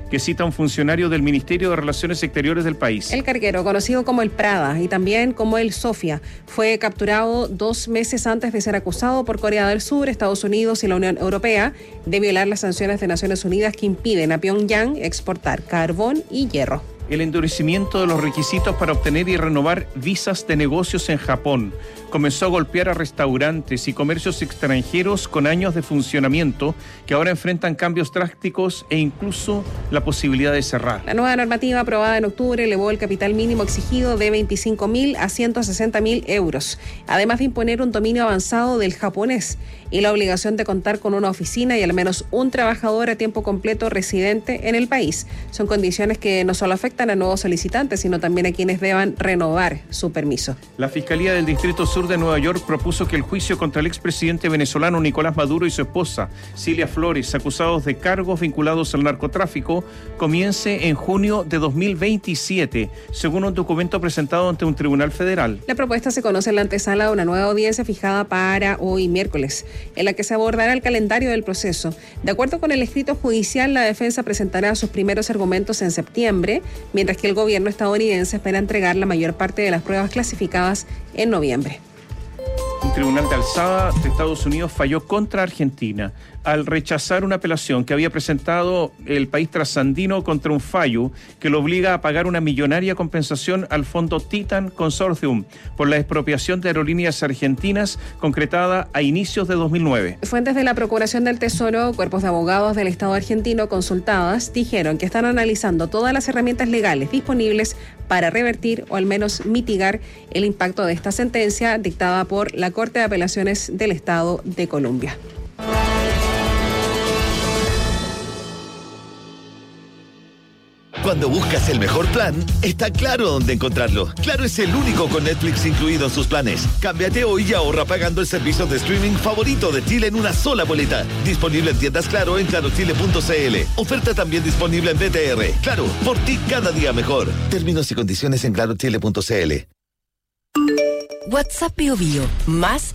que cita un funcionario del Ministerio de Relaciones Exteriores del país. El carguero, conocido como el Prada y también como el Sofia, fue capturado 2 meses antes de ser acusado por Corea del Sur, Estados Unidos y la Unión Europea de violar las sanciones de Naciones Unidas que impiden a Pyongyang exportar carbón y hierro. El endurecimiento de los requisitos para obtener y renovar visas de negocios en Japón comenzó a golpear a restaurantes y comercios extranjeros con años de funcionamiento que ahora enfrentan cambios drásticos e incluso la posibilidad de cerrar. La nueva normativa aprobada en octubre elevó el capital mínimo exigido de 25.000 a 160.000 euros, además de imponer un dominio avanzado del japonés y la obligación de contar con una oficina y al menos un trabajador a tiempo completo residente en el país. Son condiciones que no solo afectan a nuevos solicitantes, sino también a quienes deban renovar su permiso. La Fiscalía del Distrito Sur de Nueva York propuso que el juicio contra el expresidente venezolano Nicolás Maduro y su esposa, Cilia Flores, acusados de cargos vinculados al narcotráfico, comience en junio de 2027, según un documento presentado ante un tribunal federal. La propuesta se conoce en la antesala de una nueva audiencia fijada para hoy miércoles, en la que se abordará el calendario del proceso. De acuerdo con el escrito judicial, la defensa presentará sus primeros argumentos en septiembre, mientras que el gobierno estadounidense espera entregar la mayor parte de las pruebas clasificadas en noviembre. Un tribunal de alzada de Estados Unidos falló contra Argentina al rechazar una apelación que había presentado el país trasandino contra un fallo que lo obliga a pagar una millonaria compensación al fondo Titan Consortium por la expropiación de aerolíneas argentinas concretada a inicios de 2009. Fuentes de la Procuración del Tesoro, cuerpos de abogados del Estado argentino consultadas, dijeron que están analizando todas las herramientas legales disponibles para revertir o al menos mitigar el impacto de esta sentencia dictada por la Corte de Apelaciones del Estado de Colombia. Cuando buscas el mejor plan, está Claro dónde encontrarlo. Claro es el único con Netflix incluido en sus planes. Cámbiate hoy y ahorra pagando el servicio de streaming favorito de Chile en una sola boleta. Disponible en tiendas Claro en clarochile.cl. Oferta también disponible en BTR. Claro, por ti cada día mejor. Términos y condiciones en clarochile.cl. WhatsApp Bio Bio, más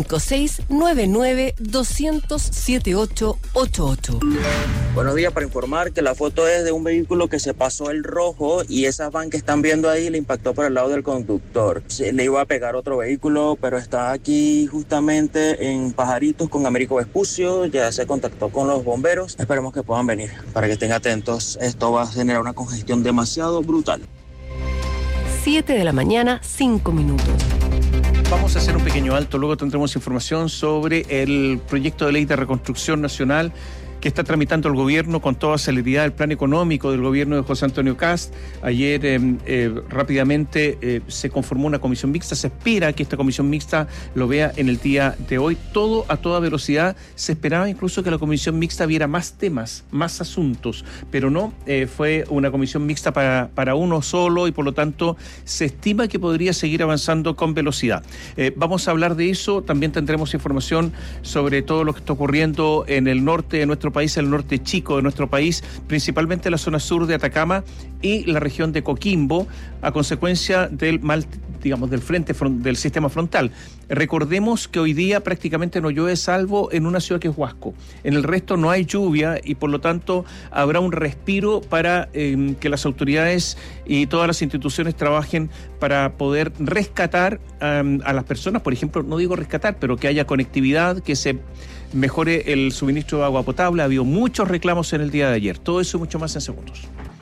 5699-200-7888. Buenos días, para informar que la foto es de un vehículo que se pasó el rojo y esa van que están viendo ahí le impactó por el lado del conductor. Se le iba a pegar otro vehículo, pero está aquí justamente en Pajaritos con Américo Vespucio. Ya se contactó con los bomberos. Esperemos que puedan venir para que estén atentos. Esto va a generar una congestión demasiado brutal. 7 de la mañana, 5 minutos. Vamos a hacer un pequeño alto, luego tendremos información sobre el proyecto de ley de reconstrucción nacional que está tramitando el gobierno con toda celeridad, el plan económico del gobierno de José Antonio Kast. Ayer rápidamente se conformó una comisión mixta, se espera que esta comisión mixta lo vea en el día de hoy, todo a toda velocidad. Se esperaba incluso que la comisión mixta viera más temas, más asuntos, pero no, fue una comisión mixta para uno solo y por lo tanto se estima que podría seguir avanzando con velocidad. Vamos a hablar de eso, también tendremos información sobre todo lo que está ocurriendo en el norte de nuestro país, el norte chico de nuestro país, principalmente la zona sur de Atacama y la región de Coquimbo, a consecuencia del del frente del sistema frontal. Recordemos que hoy día prácticamente no llueve salvo en una ciudad que es Huasco. En el resto no hay lluvia y por lo tanto habrá un respiro para que las autoridades y todas las instituciones trabajen para poder rescatar a las personas, por ejemplo, no digo rescatar, pero que haya conectividad, que se mejore el suministro de agua potable. Ha habido muchos reclamos en el día de ayer. Todo eso y mucho más en segundos.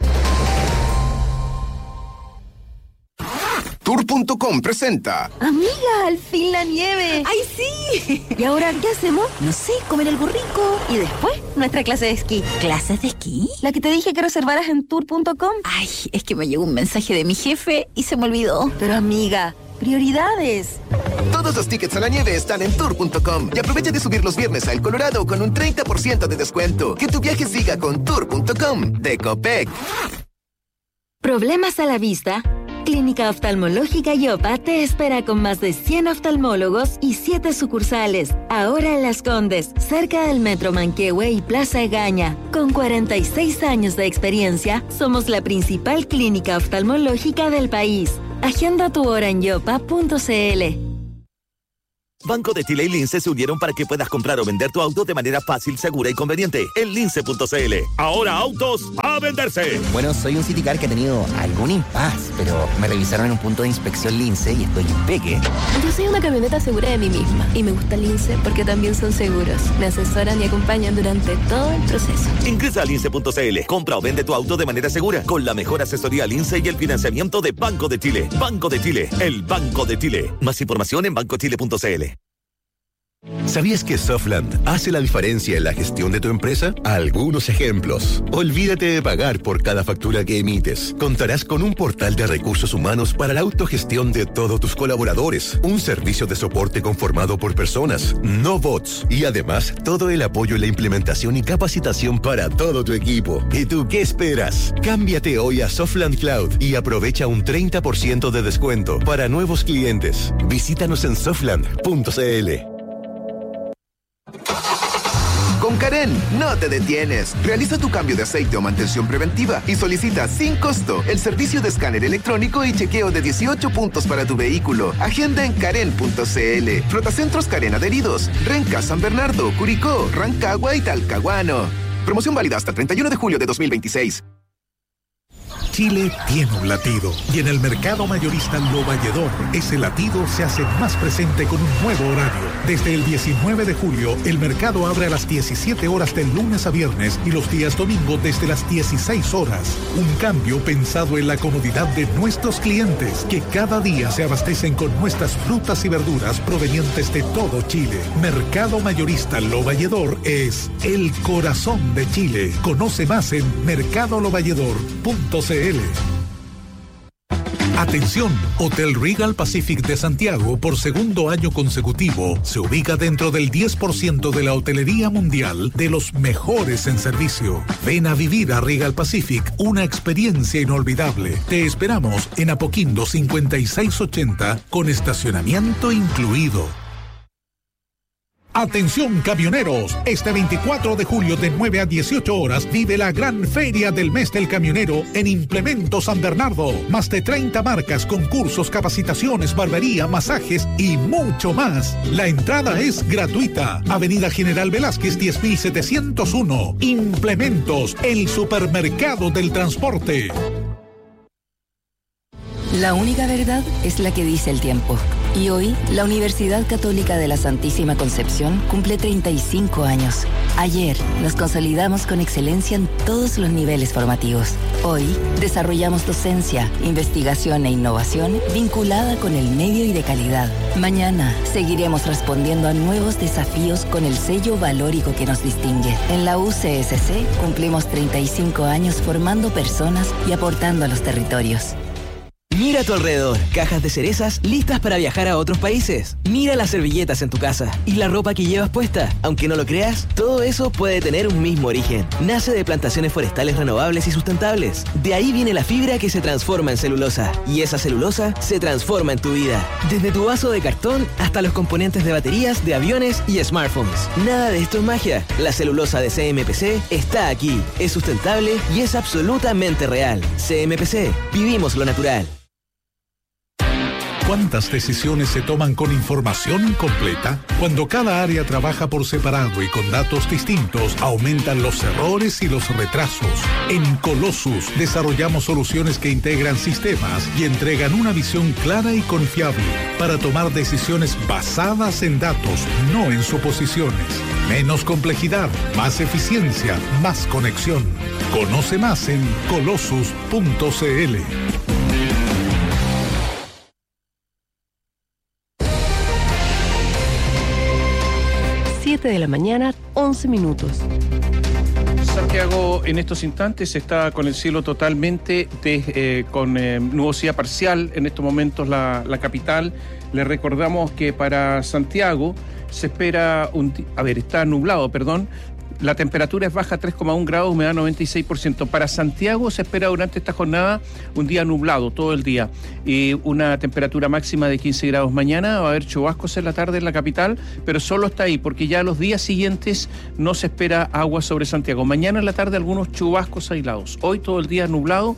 Tour.com presenta. Amiga, al fin la nieve. ¡Ay, sí! ¿Y ahora qué hacemos? No sé, comer algo rico. Y después, nuestra clase de esquí. ¿Clases de esquí? La que te dije que reservaras en Tour.com. Ay, es que me llegó un mensaje de mi jefe y se me olvidó. Pero amiga, prioridades. Todos los tickets a la nieve están en Tour.com. Y aprovecha de subir los viernes a El Colorado con un 30% de descuento. Que tu viaje siga con Tour.com de Copec. ¿Problemas a la vista? Clínica Oftalmológica Yopa te espera con más de 100 oftalmólogos y 7 sucursales. Ahora en Las Condes, cerca del Metro Manquehue y Plaza Egaña. Con 46 años de experiencia, somos la principal clínica oftalmológica del país. Agenda tu hora en yopa.cl. Banco de Chile y Lince se unieron para que puedas comprar o vender tu auto de manera fácil, segura y conveniente. En lince.cl. Ahora autos a venderse. Bueno, soy un Citicar que ha tenido algún impas, pero me revisaron en un punto de inspección Lince y estoy impeque. Yo soy una camioneta segura de mí misma y me gusta Lince porque también son seguros. Me asesoran y acompañan durante todo el proceso. Ingresa a lince.cl. Compra o vende tu auto de manera segura con la mejor asesoría Lince y el financiamiento de Banco de Chile. Banco de Chile, el Banco de Chile. Más información en bancochile.cl. ¿Sabías que Softland hace la diferencia en la gestión de tu empresa? Algunos ejemplos. Olvídate de pagar por cada factura que emites. Contarás con un portal de recursos humanos para la autogestión de todos tus colaboradores. Un servicio de soporte conformado por personas, no bots. Y además, todo el apoyo en la implementación y capacitación para todo tu equipo. ¿Y tú qué esperas? Cámbiate hoy a Softland Cloud y aprovecha un 30% de descuento para nuevos clientes. Visítanos en softland.cl. Con Karen, no te detienes. Realiza tu cambio de aceite o mantención preventiva y solicita sin costo el servicio de escáner electrónico y chequeo de 18 puntos para tu vehículo. Agenda en karen.cl. Flotacentros Karen adheridos. Renca, San Bernardo, Curicó, Rancagua y Talcahuano. Promoción válida hasta el 31 de julio de 2026. Chile tiene un latido y en el mercado mayorista Lo Valledor ese latido se hace más presente con un nuevo horario. Desde el 19 de julio el mercado abre a las 17 horas del lunes a viernes y los días domingo desde las 16 horas. Un cambio pensado en la comodidad de nuestros clientes que cada día se abastecen con nuestras frutas y verduras provenientes de todo Chile. Mercado mayorista Lo Valledor es el corazón de Chile. Conoce más en mercadolovalledor.cl. Atención, Hotel Regal Pacific de Santiago por segundo año consecutivo se ubica dentro del 10% de la hotelería mundial de los mejores en servicio. Ven a vivir a Regal Pacific una experiencia inolvidable. Te esperamos en Apoquindo 5680 con estacionamiento incluido. Atención camioneros, este 24 de julio de 9 a 18 horas vive la gran feria del mes del camionero en Implemento San Bernardo. Más de 30 marcas, concursos, capacitaciones, barbería, masajes y mucho más. La entrada es gratuita. Avenida General Velázquez 10701. Implementos, el supermercado del transporte. La única verdad es la que dice el tiempo. Y hoy, la Universidad Católica de la Santísima Concepción cumple 35 años. Ayer, nos consolidamos con excelencia en todos los niveles formativos. Hoy, desarrollamos docencia, investigación e innovación vinculada con el medio y de calidad. Mañana, seguiremos respondiendo a nuevos desafíos con el sello valórico que nos distingue. En la UCSC, cumplimos 35 años formando personas y aportando a los territorios. Mira a tu alrededor, cajas de cerezas listas para viajar a otros países. Mira las servilletas en tu casa y la ropa que llevas puesta. Aunque no lo creas, todo eso puede tener un mismo origen. Nace de plantaciones forestales renovables y sustentables. De ahí viene la fibra que se transforma en celulosa. Y esa celulosa se transforma en tu vida. Desde tu vaso de cartón hasta los componentes de baterías, de aviones y smartphones. Nada de esto es magia. La celulosa de CMPC está aquí. Es sustentable y es absolutamente real. CMPC, vivimos lo natural. ¿Cuántas decisiones se toman con información incompleta? Cuando cada área trabaja por separado y con datos distintos, aumentan los errores y los retrasos. En Colossus desarrollamos soluciones que integran sistemas y entregan una visión clara y confiable para tomar decisiones basadas en datos, no en suposiciones. Menos complejidad, más eficiencia, más conexión. Conoce más en colossus.cl. 7 de la mañana, 11 minutos. Santiago en estos instantes está con el cielo totalmente con nubosidad parcial. En estos momentos la capital. Le recordamos que para Santiago se espera está nublado, perdón. La temperatura es baja 3,1 grados, humedad 96%. Para Santiago se espera durante esta jornada un día nublado todo el día y una temperatura máxima de 15 grados. Mañana va a haber chubascos en la tarde en la capital, pero solo está ahí porque ya los días siguientes no se espera agua sobre Santiago. Mañana en la tarde algunos chubascos aislados. Hoy todo el día nublado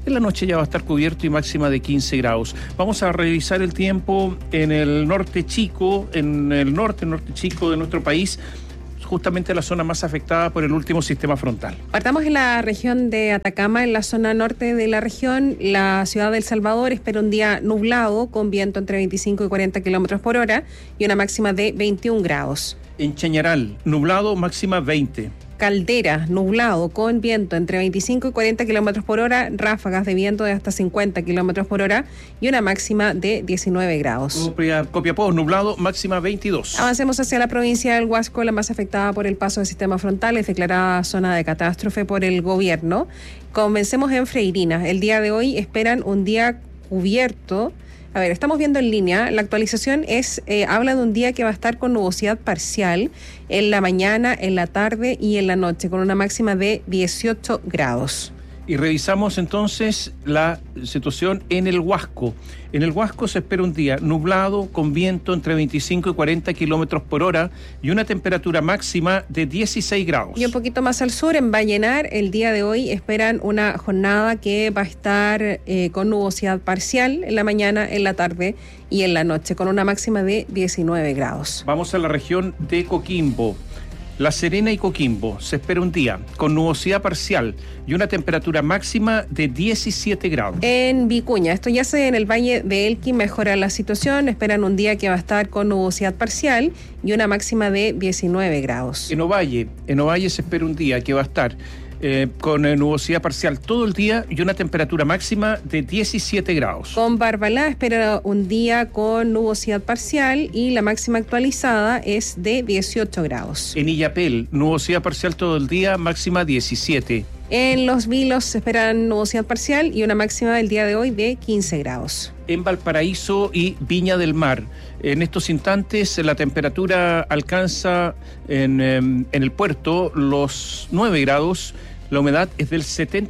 En la noche ya va a estar cubierto y máxima de 15 grados. Vamos a revisar el tiempo en el norte chico, norte chico de nuestro país, justamente la zona más afectada por el último sistema frontal. Partamos en la región de Atacama, en la zona norte de la región. La ciudad de El Salvador espera un día nublado con viento entre 25 y 40 kilómetros por hora y una máxima de 21 grados. En Chañaral, nublado, máxima 20. Caldera, nublado con viento entre 25 y 40 kilómetros por hora, ráfagas de viento de hasta 50 kilómetros por hora y una máxima de 19 grados. Copiapó, nublado, máxima 22. Avancemos hacia la provincia del Huasco, la más afectada por el paso del sistema frontal, es declarada zona de catástrofe por el gobierno. Comencemos en Freirina. El día de hoy esperan un día cubierto. A ver, estamos viendo en línea, la actualización habla de un día que va a estar con nubosidad parcial en la mañana, en la tarde y en la noche, con una máxima de 18 grados. Y revisamos entonces la situación en el Huasco. En el Huasco se espera un día nublado con viento entre 25 y 40 kilómetros por hora y una temperatura máxima de 16 grados. Y un poquito más al sur, en Vallenar, el día de hoy esperan una jornada que va a estar con nubosidad parcial en la mañana, en la tarde y en la noche, con una máxima de 19 grados. Vamos a la región de Coquimbo. La Serena y Coquimbo se espera un día con nubosidad parcial y una temperatura máxima de 17 grados. En Vicuña, esto ya se en el Valle de Elqui mejora la situación, esperan un día que va a estar con nubosidad parcial y una máxima de 19 grados. En Ovalle se espera un día que va a estar con nubosidad parcial todo el día y una temperatura máxima de 17 grados. Con Barbalá espera un día con nubosidad parcial y la máxima actualizada es de 18 grados. En Illapel, nubosidad parcial todo el día, máxima 17. En Los Vilos se esperan nubosidad parcial y una máxima del día de hoy de 15 grados. En Valparaíso y Viña del Mar, en estos instantes la temperatura alcanza en el puerto los 9 grados. La humedad es del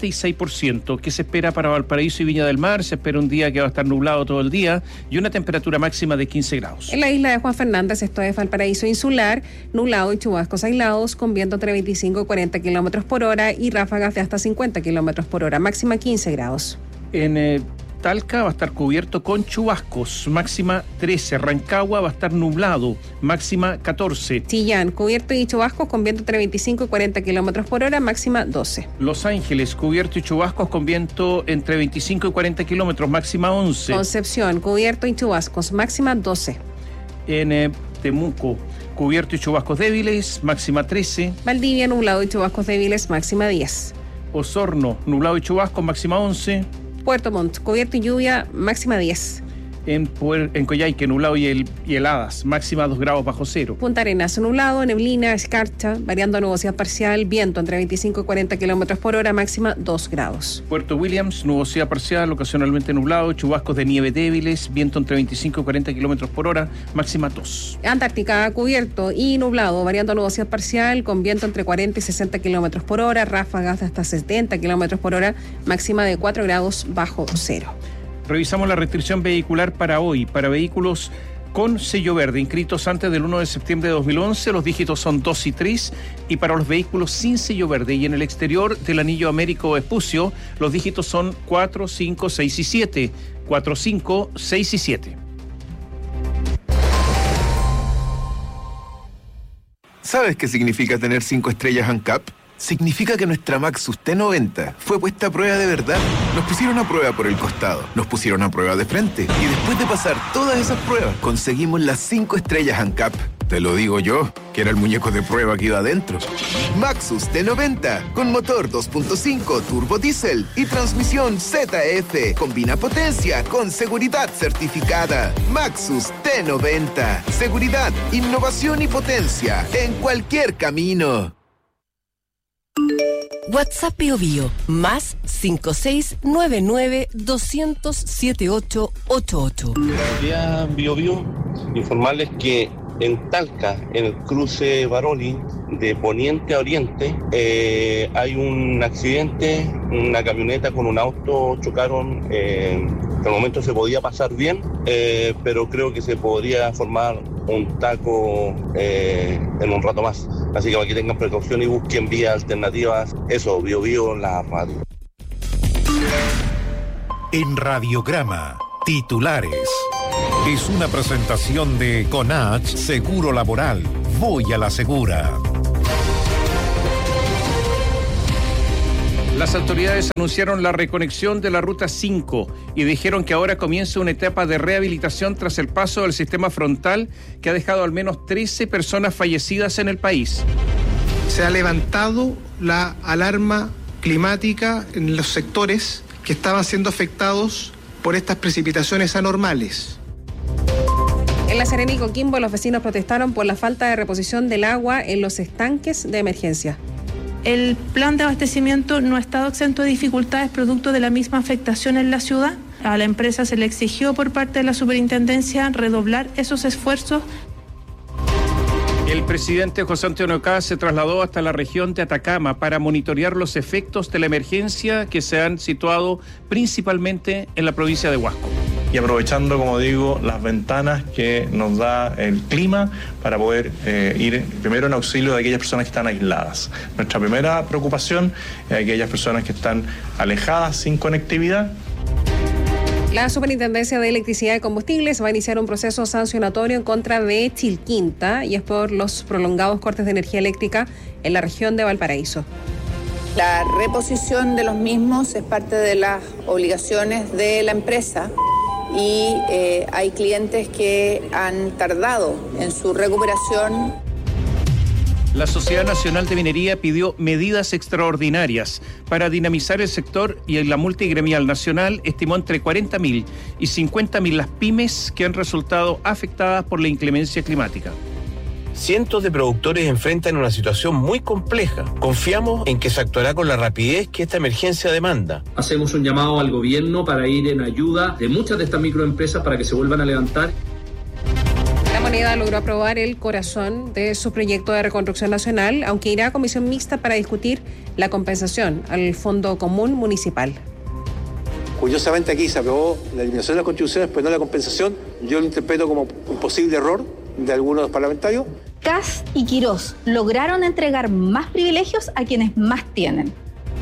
76%. ¿Qué se espera para Valparaíso y Viña del Mar? Se espera un día que va a estar nublado todo el día y una temperatura máxima de 15 grados. En la isla de Juan Fernández, esto es Valparaíso insular, nublado y chubascos aislados con viento entre 25 y 40 kilómetros por hora y ráfagas de hasta 50 kilómetros por hora, máxima 15 grados. En Talca va a estar cubierto con chubascos, máxima 13. Rancagua va a estar nublado, máxima 14. Chillán, cubierto y chubascos con viento entre 25 y 40 kilómetros por hora, máxima 12. Los Ángeles, cubierto y chubascos con viento entre 25 y 40 kilómetros, máxima 11. Concepción, cubierto y chubascos, máxima 12. En Temuco, cubierto y chubascos débiles, máxima 13. Valdivia, nublado y chubascos débiles, máxima 10. Osorno, nublado y chubascos, máxima 11. Puerto Montt, cubierto y lluvia, máxima 10. En Coyhaique, nublado y heladas, máxima 2 grados bajo cero. Punta Arenas, nublado, neblina, escarcha, variando a nubosidad parcial, viento entre 25 y 40 kilómetros por hora, máxima 2 grados. Puerto Williams, nubosidad parcial, ocasionalmente nublado, chubascos de nieve débiles, viento entre 25 y 40 kilómetros por hora, máxima 2. Antártica, cubierto y nublado, variando a nubosidad parcial, con viento entre 40 y 60 kilómetros por hora, ráfagas de hasta 70 kilómetros por hora, máxima de 4 grados bajo cero. Revisamos la restricción vehicular para hoy. Para vehículos con sello verde inscritos antes del 1 de septiembre de 2011, los dígitos son 2 y 3. Y para los vehículos sin sello verde y en el exterior del anillo Américo Vespucio, los dígitos son 4, 5, 6 y 7. 4, 5, 6 y 7. ¿Sabes qué significa tener 5 estrellas ANCAP? Significa que nuestra Maxus T90 fue puesta a prueba de verdad. Nos pusieron a prueba por el costado, nos pusieron a prueba de frente y después de pasar todas esas pruebas, conseguimos las 5 estrellas ANCAP. Te lo digo yo, que era el muñeco de prueba que iba adentro. Maxus T90, con motor 2.5 turbo diésel y transmisión ZF. Combina potencia con seguridad certificada. Maxus T90, seguridad, innovación y potencia en cualquier camino. WhatsApp Bio Bio, más 5699-200-7888. Buenos días, Bio Bio. Informarles que en Talca, en el cruce Baroli, de poniente a oriente, hay un accidente, una camioneta con un auto chocaron. Hasta el momento se podía pasar bien, pero creo que se podría formar un taco en un rato más. Así que para que tengan precaución y busquen vías alternativas. Eso, Bio Bio, la radio. En Radiograma, titulares. Es una presentación de Conach Seguro Laboral. Voy a la segura. Las autoridades anunciaron la reconexión de la Ruta 5 y dijeron que ahora comienza una etapa de rehabilitación tras el paso del sistema frontal que ha dejado al menos 13 personas fallecidas en el país. Se ha levantado la alarma climática en los sectores que estaban siendo afectados por estas precipitaciones anormales. En La Serena y Coquimbo, los vecinos protestaron por la falta de reposición del agua en los estanques de emergencia. El plan de abastecimiento no ha estado exento de dificultades producto de la misma afectación en la ciudad. A la empresa se le exigió por parte de la superintendencia redoblar esos esfuerzos. El presidente José Antonio Kast se trasladó hasta la región de Atacama para monitorear los efectos de la emergencia que se han situado principalmente en la provincia de Huasco. Y aprovechando, como digo, las ventanas que nos da el clima para poder ir primero en auxilio de aquellas personas que están aisladas. Nuestra primera preocupación es aquellas personas que están alejadas, sin conectividad. La Superintendencia de Electricidad y Combustibles va a iniciar un proceso sancionatorio en contra de Chilquinta y es por los prolongados cortes de energía eléctrica en la región de Valparaíso. La reposición de los mismos es parte de las obligaciones de la empresa y hay clientes que han tardado en su recuperación. La Sociedad Nacional de Minería pidió medidas extraordinarias para dinamizar el sector y la multigremial nacional estimó entre 40.000 y 50.000 las pymes que han resultado afectadas por la inclemencia climática. Cientos de productores enfrentan una situación muy compleja. Confiamos en que se actuará con la rapidez que esta emergencia demanda. Hacemos un llamado al gobierno para ir en ayuda de muchas de estas microempresas para que se vuelvan a levantar. La Moneda logró aprobar el corazón de su proyecto de reconstrucción nacional, aunque irá a comisión mixta para discutir la compensación al Fondo Común Municipal. Curiosamente aquí se aprobó la eliminación de las contribuciones, pero no la compensación. Yo lo interpreto como un posible error de algunos parlamentarios. Kast y Quirós lograron entregar más privilegios a quienes más tienen.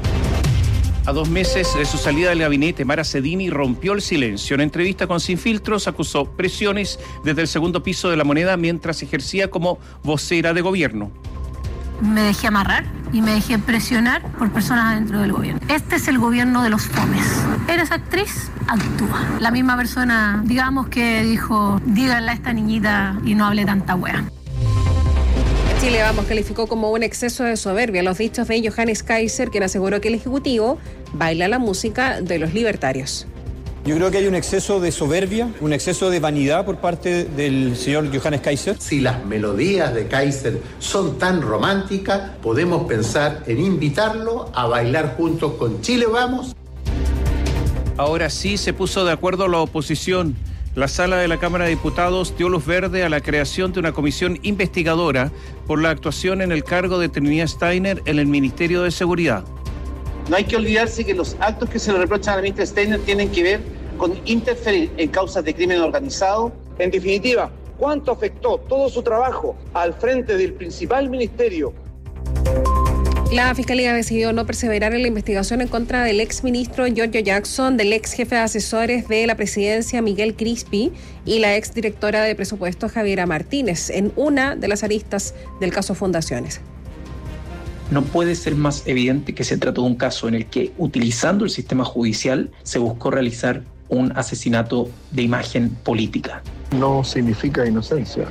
A 2 meses de su salida del gabinete, Mara Cedini rompió el silencio. En entrevista con Sin Filtros acusó presiones desde el segundo piso de La Moneda mientras ejercía como vocera de gobierno. Me dejé amarrar y me dejé presionar por personas dentro del gobierno. Este es el gobierno de los fomes. ¿Eres actriz? Actúa. La misma persona, digamos, que dijo, díganle a esta niñita y no hable tanta wea. Chile Vamos calificó como un exceso de soberbia los dichos de Johannes Kaiser, quien aseguró que el Ejecutivo baila la música de los libertarios. Yo creo que hay un exceso de soberbia, un exceso de vanidad por parte del señor Johannes Kaiser. Si las melodías de Kaiser son tan románticas, podemos pensar en invitarlo a bailar juntos con Chile Vamos. Ahora sí se puso de acuerdo la oposición. La sala de la Cámara de Diputados dio luz verde a la creación de una comisión investigadora por la actuación en el cargo de Trinidad Steiner en el Ministerio de Seguridad. No hay que olvidarse que los actos que se le reprochan a la ministra Steiner tienen que ver con interferir en causas de crimen organizado. En definitiva, ¿cuánto afectó todo su trabajo al frente del principal ministerio? La Fiscalía decidió no perseverar en la investigación en contra del exministro Giorgio Jackson, del ex jefe de asesores de la presidencia Miguel Crispi y la exdirectora de presupuesto Javiera Martínez en una de las aristas del caso Fundaciones. No puede ser más evidente que se trató de un caso en el que, utilizando el sistema judicial, se buscó realizar un asesinato de imagen política. No significa inocencia.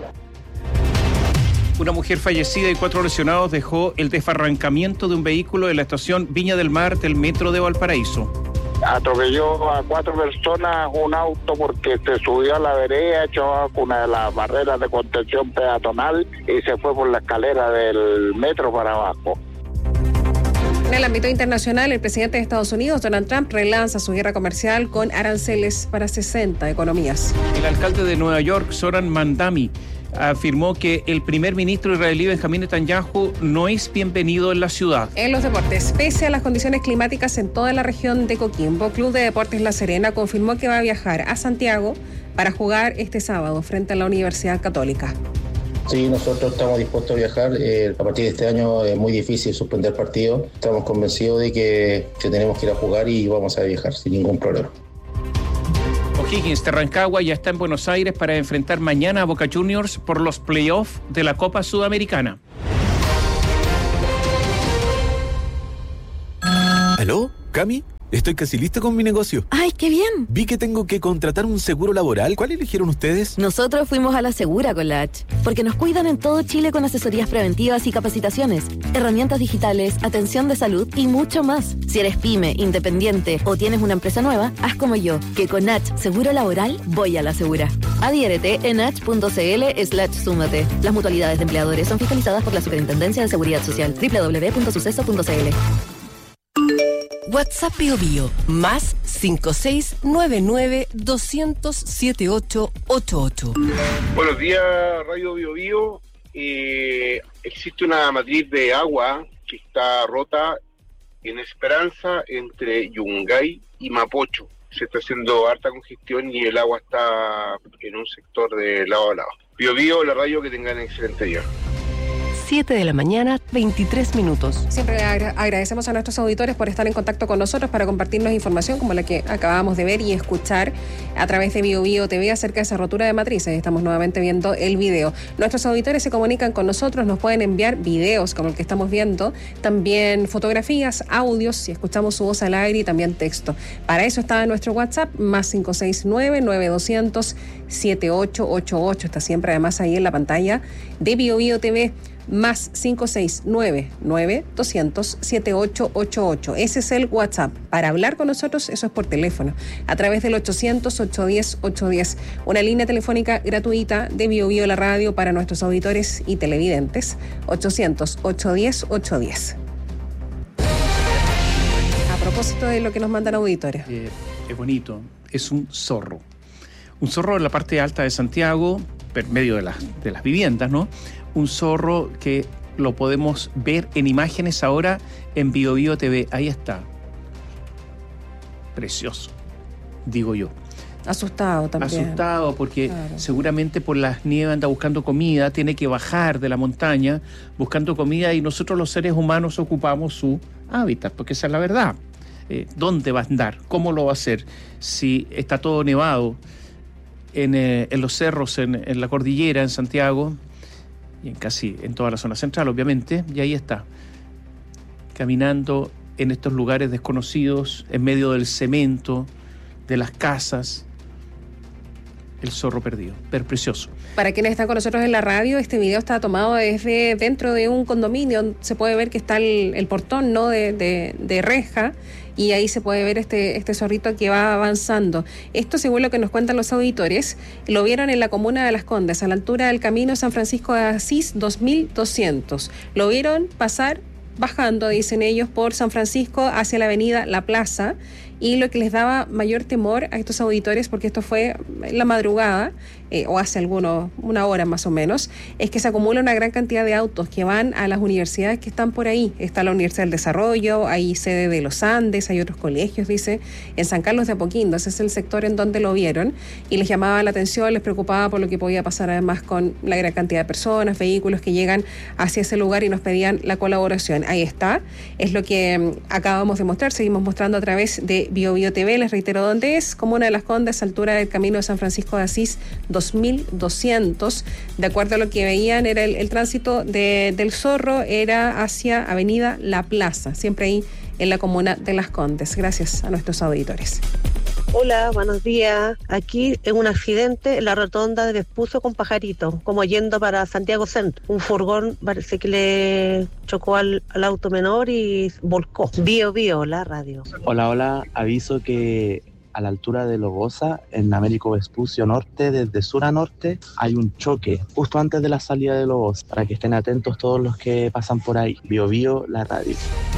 Una mujer fallecida y 4 lesionados dejó el desbarrancamiento de un vehículo en la estación Viña del Mar del metro de Valparaíso. Atropelló a 4 personas un auto porque se subió a la vereda, echó una de las barreras de contención peatonal y se fue por la escalera del metro para abajo. En el ámbito internacional, el presidente de Estados Unidos, Donald Trump, relanza su guerra comercial con aranceles para 60 economías. El alcalde de Nueva York, Zoran Mandami, afirmó que el primer ministro israelí Benjamín Netanyahu no es bienvenido en la ciudad. En los deportes, pese a las condiciones climáticas en toda la región de Coquimbo, Club de Deportes La Serena confirmó que va a viajar a Santiago para jugar este sábado frente a la Universidad Católica. Sí, nosotros estamos dispuestos a viajar. A partir de este año es muy difícil suspender partidos. Estamos convencidos de que tenemos que ir a jugar y vamos a viajar sin ningún problema. O'Higgins de Rancagua ya está en Buenos Aires para enfrentar mañana a Boca Juniors por los playoffs de la Copa Sudamericana. ¿Aló? ¿Cami? Estoy casi listo con mi negocio. ¡Ay, qué bien! Vi que tengo que contratar un seguro laboral. ¿Cuál eligieron ustedes? Nosotros fuimos a la Segura con la H, porque nos cuidan en todo Chile con asesorías preventivas y capacitaciones, herramientas digitales, atención de salud y mucho más. Si eres pyme, independiente o tienes una empresa nueva, haz como yo, que con H Seguro Laboral voy a la Segura. Adhiérete en h.cl/súmate. Las mutualidades de empleadores son fiscalizadas por la Superintendencia de Seguridad Social. www.suceso.cl. WhatsApp Bio Bio, más 5699-200-7888. Buenos días, Radio Bio Bio. Existe una matriz de agua que está rota en Esperanza entre Yungay y Mapocho. Se está haciendo harta congestión y el agua está en un sector de lado a lado. Bio Bio, la radio, que tengan excelente día. 7 de la mañana, 23 minutos. Siempre agradecemos a nuestros auditores por estar en contacto con nosotros para compartirnos información como la que acabamos de ver y escuchar a través de Bio Bio TV acerca de esa rotura de matrices. Estamos nuevamente viendo el video. Nuestros auditores se comunican con nosotros, nos pueden enviar videos como el que estamos viendo, también fotografías, audios, si escuchamos su voz al aire y también texto. Para eso está nuestro WhatsApp, más 569-9200-7888. Está siempre además ahí en la pantalla de Bio Bio TV. Más 569-9200-7888. Ese es el WhatsApp. Para hablar con nosotros, eso es por teléfono, a través del 800-810-810. Una línea telefónica gratuita de Bio Bio la radio para nuestros auditores y televidentes. 800-810-810. A propósito de lo que nos mandan auditores. Es bonito. Es un zorro. Un zorro en la parte alta de Santiago, por medio de las viviendas, ¿no? Un zorro que lo podemos ver en imágenes ahora en Bio Bio TV. Ahí está. Precioso, digo yo. Asustado también. Asustado porque seguramente por las nieves anda buscando comida, tiene que bajar de la montaña buscando comida y nosotros los seres humanos ocupamos su hábitat, porque esa es la verdad. ¿Dónde va a andar? ¿Cómo lo va a hacer? Si está todo nevado en los cerros, en la cordillera, en Santiago, y en toda la zona central, obviamente, y ahí está, caminando en estos lugares desconocidos, en medio del cemento, de las casas, el zorro perdido, pero precioso. Para quienes están con nosotros en la radio, este video está tomado desde dentro de un condominio, se puede ver que está el portón, ¿no?, de reja, y ahí se puede ver este zorrito que va avanzando. Esto, según lo que nos cuentan los auditores, lo vieron en la comuna de Las Condes, a la altura del camino San Francisco de Asís 2200. Lo vieron pasar bajando, dicen ellos, por San Francisco hacia la avenida La Plaza, y lo que les daba mayor temor a estos auditores, porque esto fue en la madrugada, o hace una hora más o menos, es que se acumula una gran cantidad de autos que van a las universidades que están por ahí. Está la Universidad del Desarrollo, hay sede de los Andes, hay otros colegios, dice, en San Carlos de Apoquindo. Ese es el sector en donde lo vieron, y les llamaba la atención, les preocupaba por lo que podía pasar además con la gran cantidad de personas, vehículos que llegan hacia ese lugar, y nos pedían la colaboración. Ahí está, es lo que acabamos de mostrar, seguimos mostrando a través de Bio Bio TV. Les reitero dónde es: comuna de Las Condes, altura del camino de San Francisco de Asís 2200. De acuerdo a lo que veían, era el tránsito del zorro era hacia avenida La Plaza, siempre ahí en la comuna de Las Condes. Gracias a nuestros auditores. Hola, buenos días. Aquí en un accidente en la rotonda de Vespucio con Pajarito, como yendo para Santiago Centro. Un furgón parece que le chocó al auto menor y volcó. Bio Bio, la radio. Hola, aviso que a la altura de Logosa, en Américo Vespucio Norte, desde sur a norte, hay un choque justo antes de la salida de Logosa, para que estén atentos todos los que pasan por ahí. Bio Bio, la radio.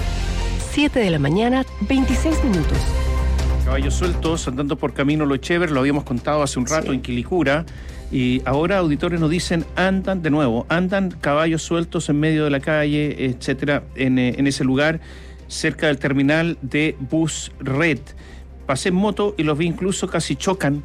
7 de la mañana, 26 minutos. Caballos sueltos andando por camino Lo Echever, lo habíamos contado hace un rato en Quilicura, y ahora auditores nos dicen andan caballos sueltos en medio de la calle, etcétera, en ese lugar, cerca del terminal de Bus Red. Pasé en moto y los vi, incluso casi choco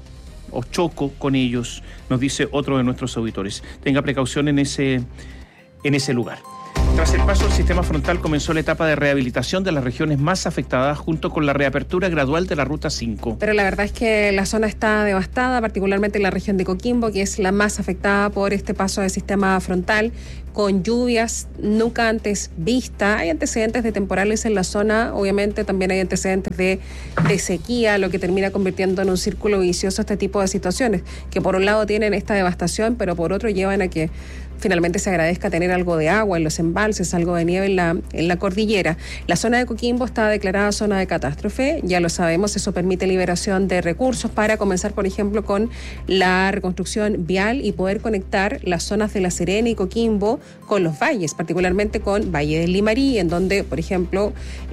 con ellos, nos dice otro de nuestros auditores. Tenga precaución en ese lugar. Tras el paso del sistema frontal comenzó la etapa de rehabilitación de las regiones más afectadas junto con la reapertura gradual de la Ruta 5. Pero la verdad es que la zona está devastada, particularmente la región de Coquimbo, que es la más afectada por este paso del sistema frontal, con lluvias nunca antes vistas. Hay antecedentes de temporales en la zona, obviamente también hay antecedentes de sequía, lo que termina convirtiendo en un círculo vicioso este tipo de situaciones, que por un lado tienen esta devastación, pero por otro llevan a que finalmente se agradezca tener algo de agua en los embalses, algo de nieve en la cordillera. La zona de Coquimbo está declarada zona de catástrofe, ya lo sabemos, eso permite liberación de recursos para comenzar, por ejemplo, con la reconstrucción vial y poder conectar las zonas de La Serena y Coquimbo con los valles, particularmente con Valle del Limarí, en donde, por ejemplo,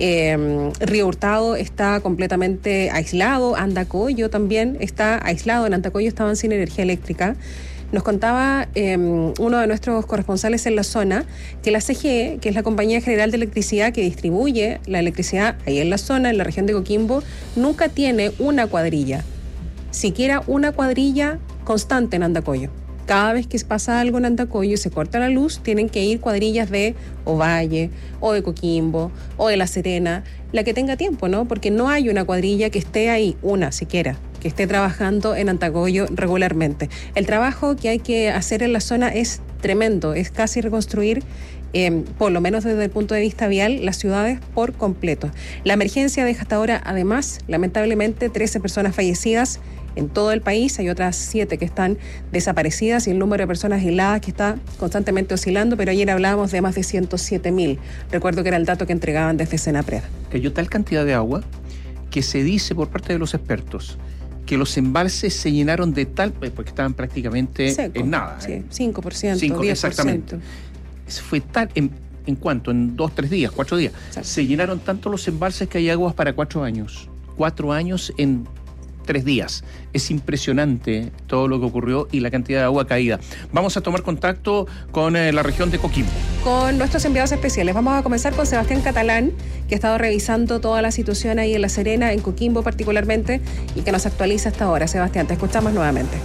Río Hurtado está completamente aislado, Andacollo también está aislado, en Andacollo estaban sin energía eléctrica. Nos contaba uno de nuestros corresponsales en la zona que la CGE, que es la Compañía General de Electricidad que distribuye la electricidad ahí en la zona, en la región de Coquimbo, nunca tiene una cuadrilla, siquiera una cuadrilla constante en Andacollo. Cada vez que pasa algo en Andacollo y se corta la luz, tienen que ir cuadrillas de Ovalle, o de Coquimbo, o de La Serena, la que tenga tiempo, ¿no? Porque no hay una cuadrilla que esté ahí, una siquiera, que esté trabajando en Andacollo regularmente. El trabajo que hay que hacer en la zona es tremendo, es casi reconstruir, por lo menos desde el punto de vista vial, las ciudades por completo. La emergencia deja hasta ahora, además, lamentablemente, 13 personas fallecidas en todo el país. Hay otras 7 que están desaparecidas y el número de personas aisladas que está constantemente oscilando, pero ayer hablábamos de más de 107.000. Recuerdo que era el dato que entregaban desde Senapred. Cayó tal cantidad de agua que se dice por parte de los expertos que los embalses se llenaron de tal, porque estaban prácticamente seco, en nada. Sí, 5%, 10%. Exactamente. Fue tal, ¿en cuánto? En 2, 3 días, 4 días. Exacto. Se llenaron tanto los embalses que hay aguas para 4 años. 4 años en 3 días. Es impresionante todo lo que ocurrió y la cantidad de agua caída. Vamos a tomar contacto con la región de Coquimbo. Con nuestros enviados especiales. Vamos a comenzar con Sebastián Catalán, que ha estado revisando toda la situación ahí en La Serena, en Coquimbo particularmente, y que nos actualiza hasta ahora. Sebastián, te escuchamos nuevamente.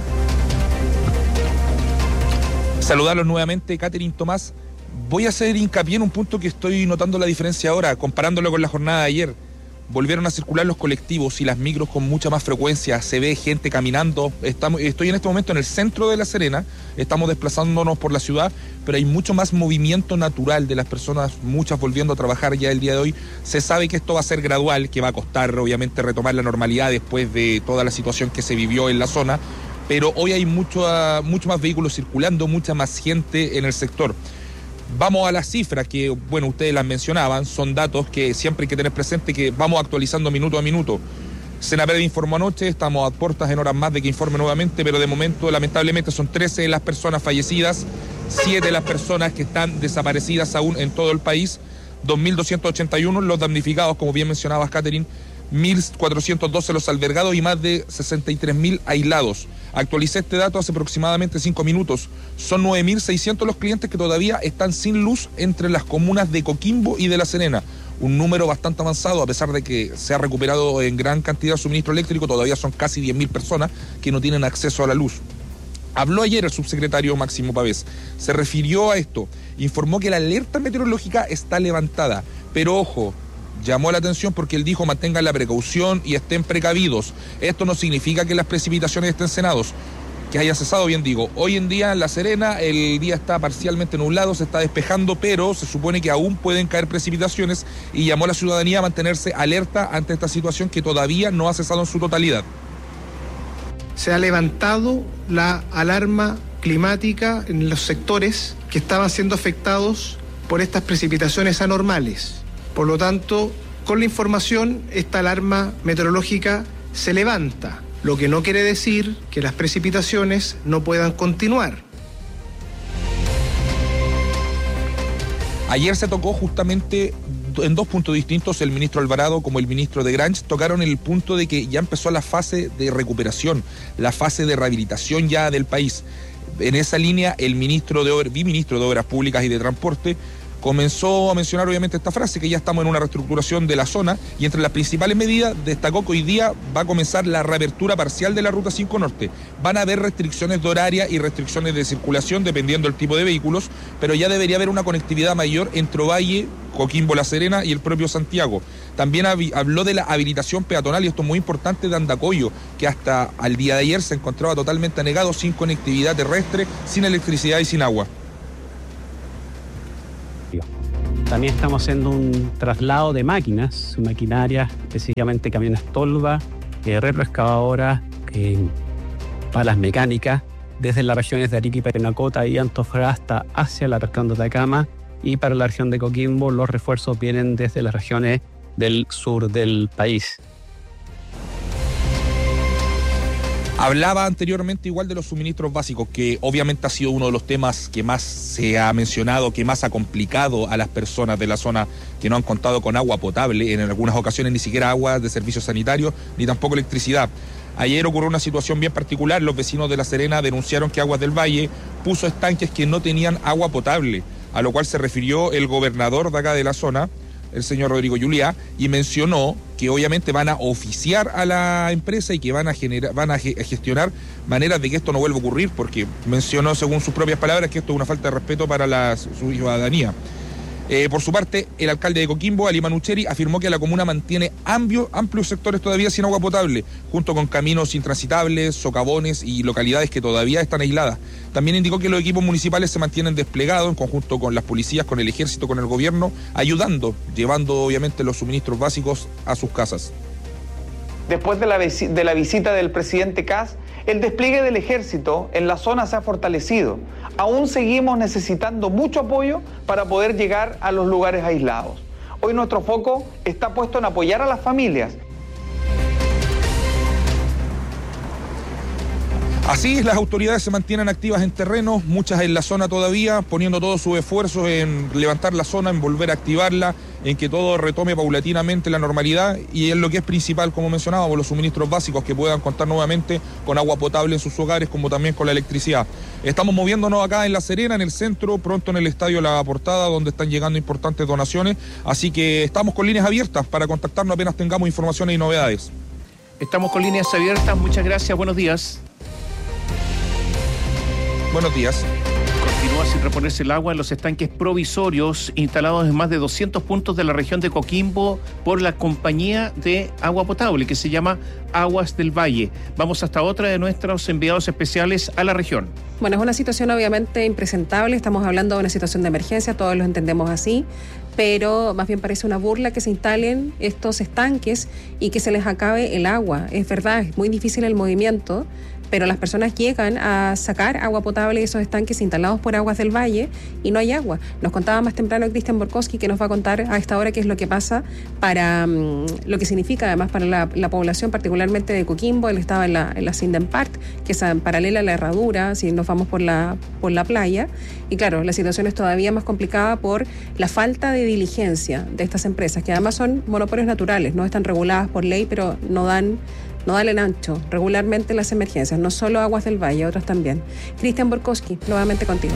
Saludarlos nuevamente, Catherine, Tomás. Voy a hacer hincapié en un punto que estoy notando la diferencia ahora, comparándolo con la jornada de ayer. Volvieron a circular los colectivos y las micros con mucha más frecuencia, se ve gente caminando. Estoy en este momento en el centro de La Serena, estamos desplazándonos por la ciudad, pero hay mucho más movimiento natural de las personas, muchas volviendo a trabajar ya el día de hoy. Se sabe que esto va a ser gradual, que va a costar obviamente retomar la normalidad después de toda la situación que se vivió en la zona, pero hoy hay mucho más vehículos circulando, mucha más gente en el sector. Vamos a las cifras que, bueno, ustedes las mencionaban, son datos que siempre hay que tener presente, que vamos actualizando minuto a minuto. Senapred informó anoche, estamos a puertas en horas más de que informe nuevamente, pero de momento, lamentablemente, son 13 las personas fallecidas, 7 las personas que están desaparecidas aún en todo el país, 2.281 los damnificados, como bien mencionabas, Catherine, 1.412 los albergados y más de 63.000 aislados. Actualicé este dato hace aproximadamente 5 minutos. Son 9.600 los clientes que todavía están sin luz entre las comunas de Coquimbo y de La Serena. Un número bastante avanzado, a pesar de que se ha recuperado en gran cantidad suministro eléctrico, todavía son casi 10.000 personas que no tienen acceso a la luz. Habló ayer el subsecretario Máximo Pavés, se refirió a esto, informó que la alerta meteorológica está levantada, pero ojo, llamó la atención porque él dijo mantengan la precaución y estén precavidos. Esto no significa que las precipitaciones estén cenados, que haya cesado, bien digo. Hoy en día en La Serena el día está parcialmente nublado, se está despejando, pero se supone que aún pueden caer precipitaciones y llamó a la ciudadanía a mantenerse alerta ante esta situación que todavía no ha cesado en su totalidad. Se ha levantado la alarma climática en los sectores que estaban siendo afectados por estas precipitaciones anormales. Por lo tanto, con la información, esta alarma meteorológica se levanta, lo que no quiere decir que las precipitaciones no puedan continuar. Ayer se tocó justamente en 2 puntos distintos, el ministro Alvarado como el ministro de Grange tocaron el punto de que ya empezó la fase de recuperación, la fase de rehabilitación ya del país. En esa línea, el viceministro de Obras Públicas y de Transporte Comenzó a mencionar obviamente esta frase, que ya estamos en una reestructuración de la zona, y entre las principales medidas destacó que hoy día va a comenzar la reapertura parcial de la Ruta 5 Norte. Van a haber restricciones de horaria y restricciones de circulación dependiendo del tipo de vehículos, pero ya debería haber una conectividad mayor entre Ovalle, Coquimbo, La Serena y el propio Santiago. También habló de la habilitación peatonal, y esto es muy importante, de Andacollo, que hasta al día de ayer se encontraba totalmente anegado, sin conectividad terrestre, sin electricidad y sin agua. También estamos haciendo un traslado de máquinas, maquinaria, específicamente camiones tolva, retroexcavadoras, palas mecánicas, desde las regiones de Arequipa, Parinacota y Antofagasta hacia la región de Atacama, y para la región de Coquimbo los refuerzos vienen desde las regiones del sur del país. Hablaba anteriormente igual de los suministros básicos, que obviamente ha sido uno de los temas que más se ha mencionado, que más ha complicado a las personas de la zona que no han contado con agua potable, en algunas ocasiones ni siquiera agua de servicios sanitarios, ni tampoco electricidad. Ayer ocurrió una situación bien particular. Los vecinos de La Serena denunciaron que Aguas del Valle puso estanques que no tenían agua potable, a lo cual se refirió el gobernador de acá de la zona, el señor Rodrigo Juliá, y mencionó que obviamente van a oficiar a la empresa y que van a gestionar maneras de que esto no vuelva a ocurrir, porque mencionó, según sus propias palabras, que esto es una falta de respeto para su ciudadanía. Por su parte, el alcalde de Coquimbo, Ali Manucheri, afirmó que la comuna mantiene amplios sectores todavía sin agua potable, junto con caminos intransitables, socavones y localidades que todavía están aisladas. También indicó que los equipos municipales se mantienen desplegados en conjunto con las policías, con el ejército, con el gobierno, llevando obviamente los suministros básicos a sus casas. Después de la visita del presidente Kast, el despliegue del ejército en la zona se ha fortalecido. Aún seguimos necesitando mucho apoyo para poder llegar a los lugares aislados. Hoy nuestro foco está puesto en apoyar a las familias. Así, las autoridades se mantienen activas en terreno, muchas en la zona todavía, poniendo todos sus esfuerzos en levantar la zona, en volver a activarla, en que todo retome paulatinamente la normalidad, y es lo que es principal, como mencionábamos, los suministros básicos, que puedan contar nuevamente con agua potable en sus hogares, como también con la electricidad. Estamos moviéndonos acá en La Serena, en el centro, pronto en el Estadio La Portada, donde están llegando importantes donaciones, así que estamos con líneas abiertas para contactarnos apenas tengamos informaciones y novedades. Estamos con líneas abiertas, muchas gracias, buenos días. Buenos días. Continúa sin reponerse el agua en los estanques provisorios instalados en más de 200 puntos de la región de Coquimbo por la compañía de agua potable que se llama Aguas del Valle. Vamos hasta otra de nuestros enviados especiales a la región. Bueno, es una situación obviamente impresentable, estamos hablando de una situación de emergencia, todos lo entendemos así, pero más bien parece una burla que se instalen estos estanques y que se les acabe el agua. Es verdad, es muy difícil el movimiento, pero las personas llegan a sacar agua potable de esos estanques instalados por Aguas del Valle y no hay agua. Nos contaba más temprano Cristian Borkowski, que nos va a contar a esta hora qué es lo que pasa para lo que significa además para la población, particularmente de Coquimbo. Él estaba en la Sinden Park, que es paralela a la Herradura, si nos vamos por la playa. Y claro, la situación es todavía más complicada por la falta de diligencia de estas empresas, que además son monopolios naturales, no están reguladas por ley, pero no dan el ancho regularmente las emergencias, no solo Aguas del Valle, otras también. Cristian Borkowski, nuevamente contigo.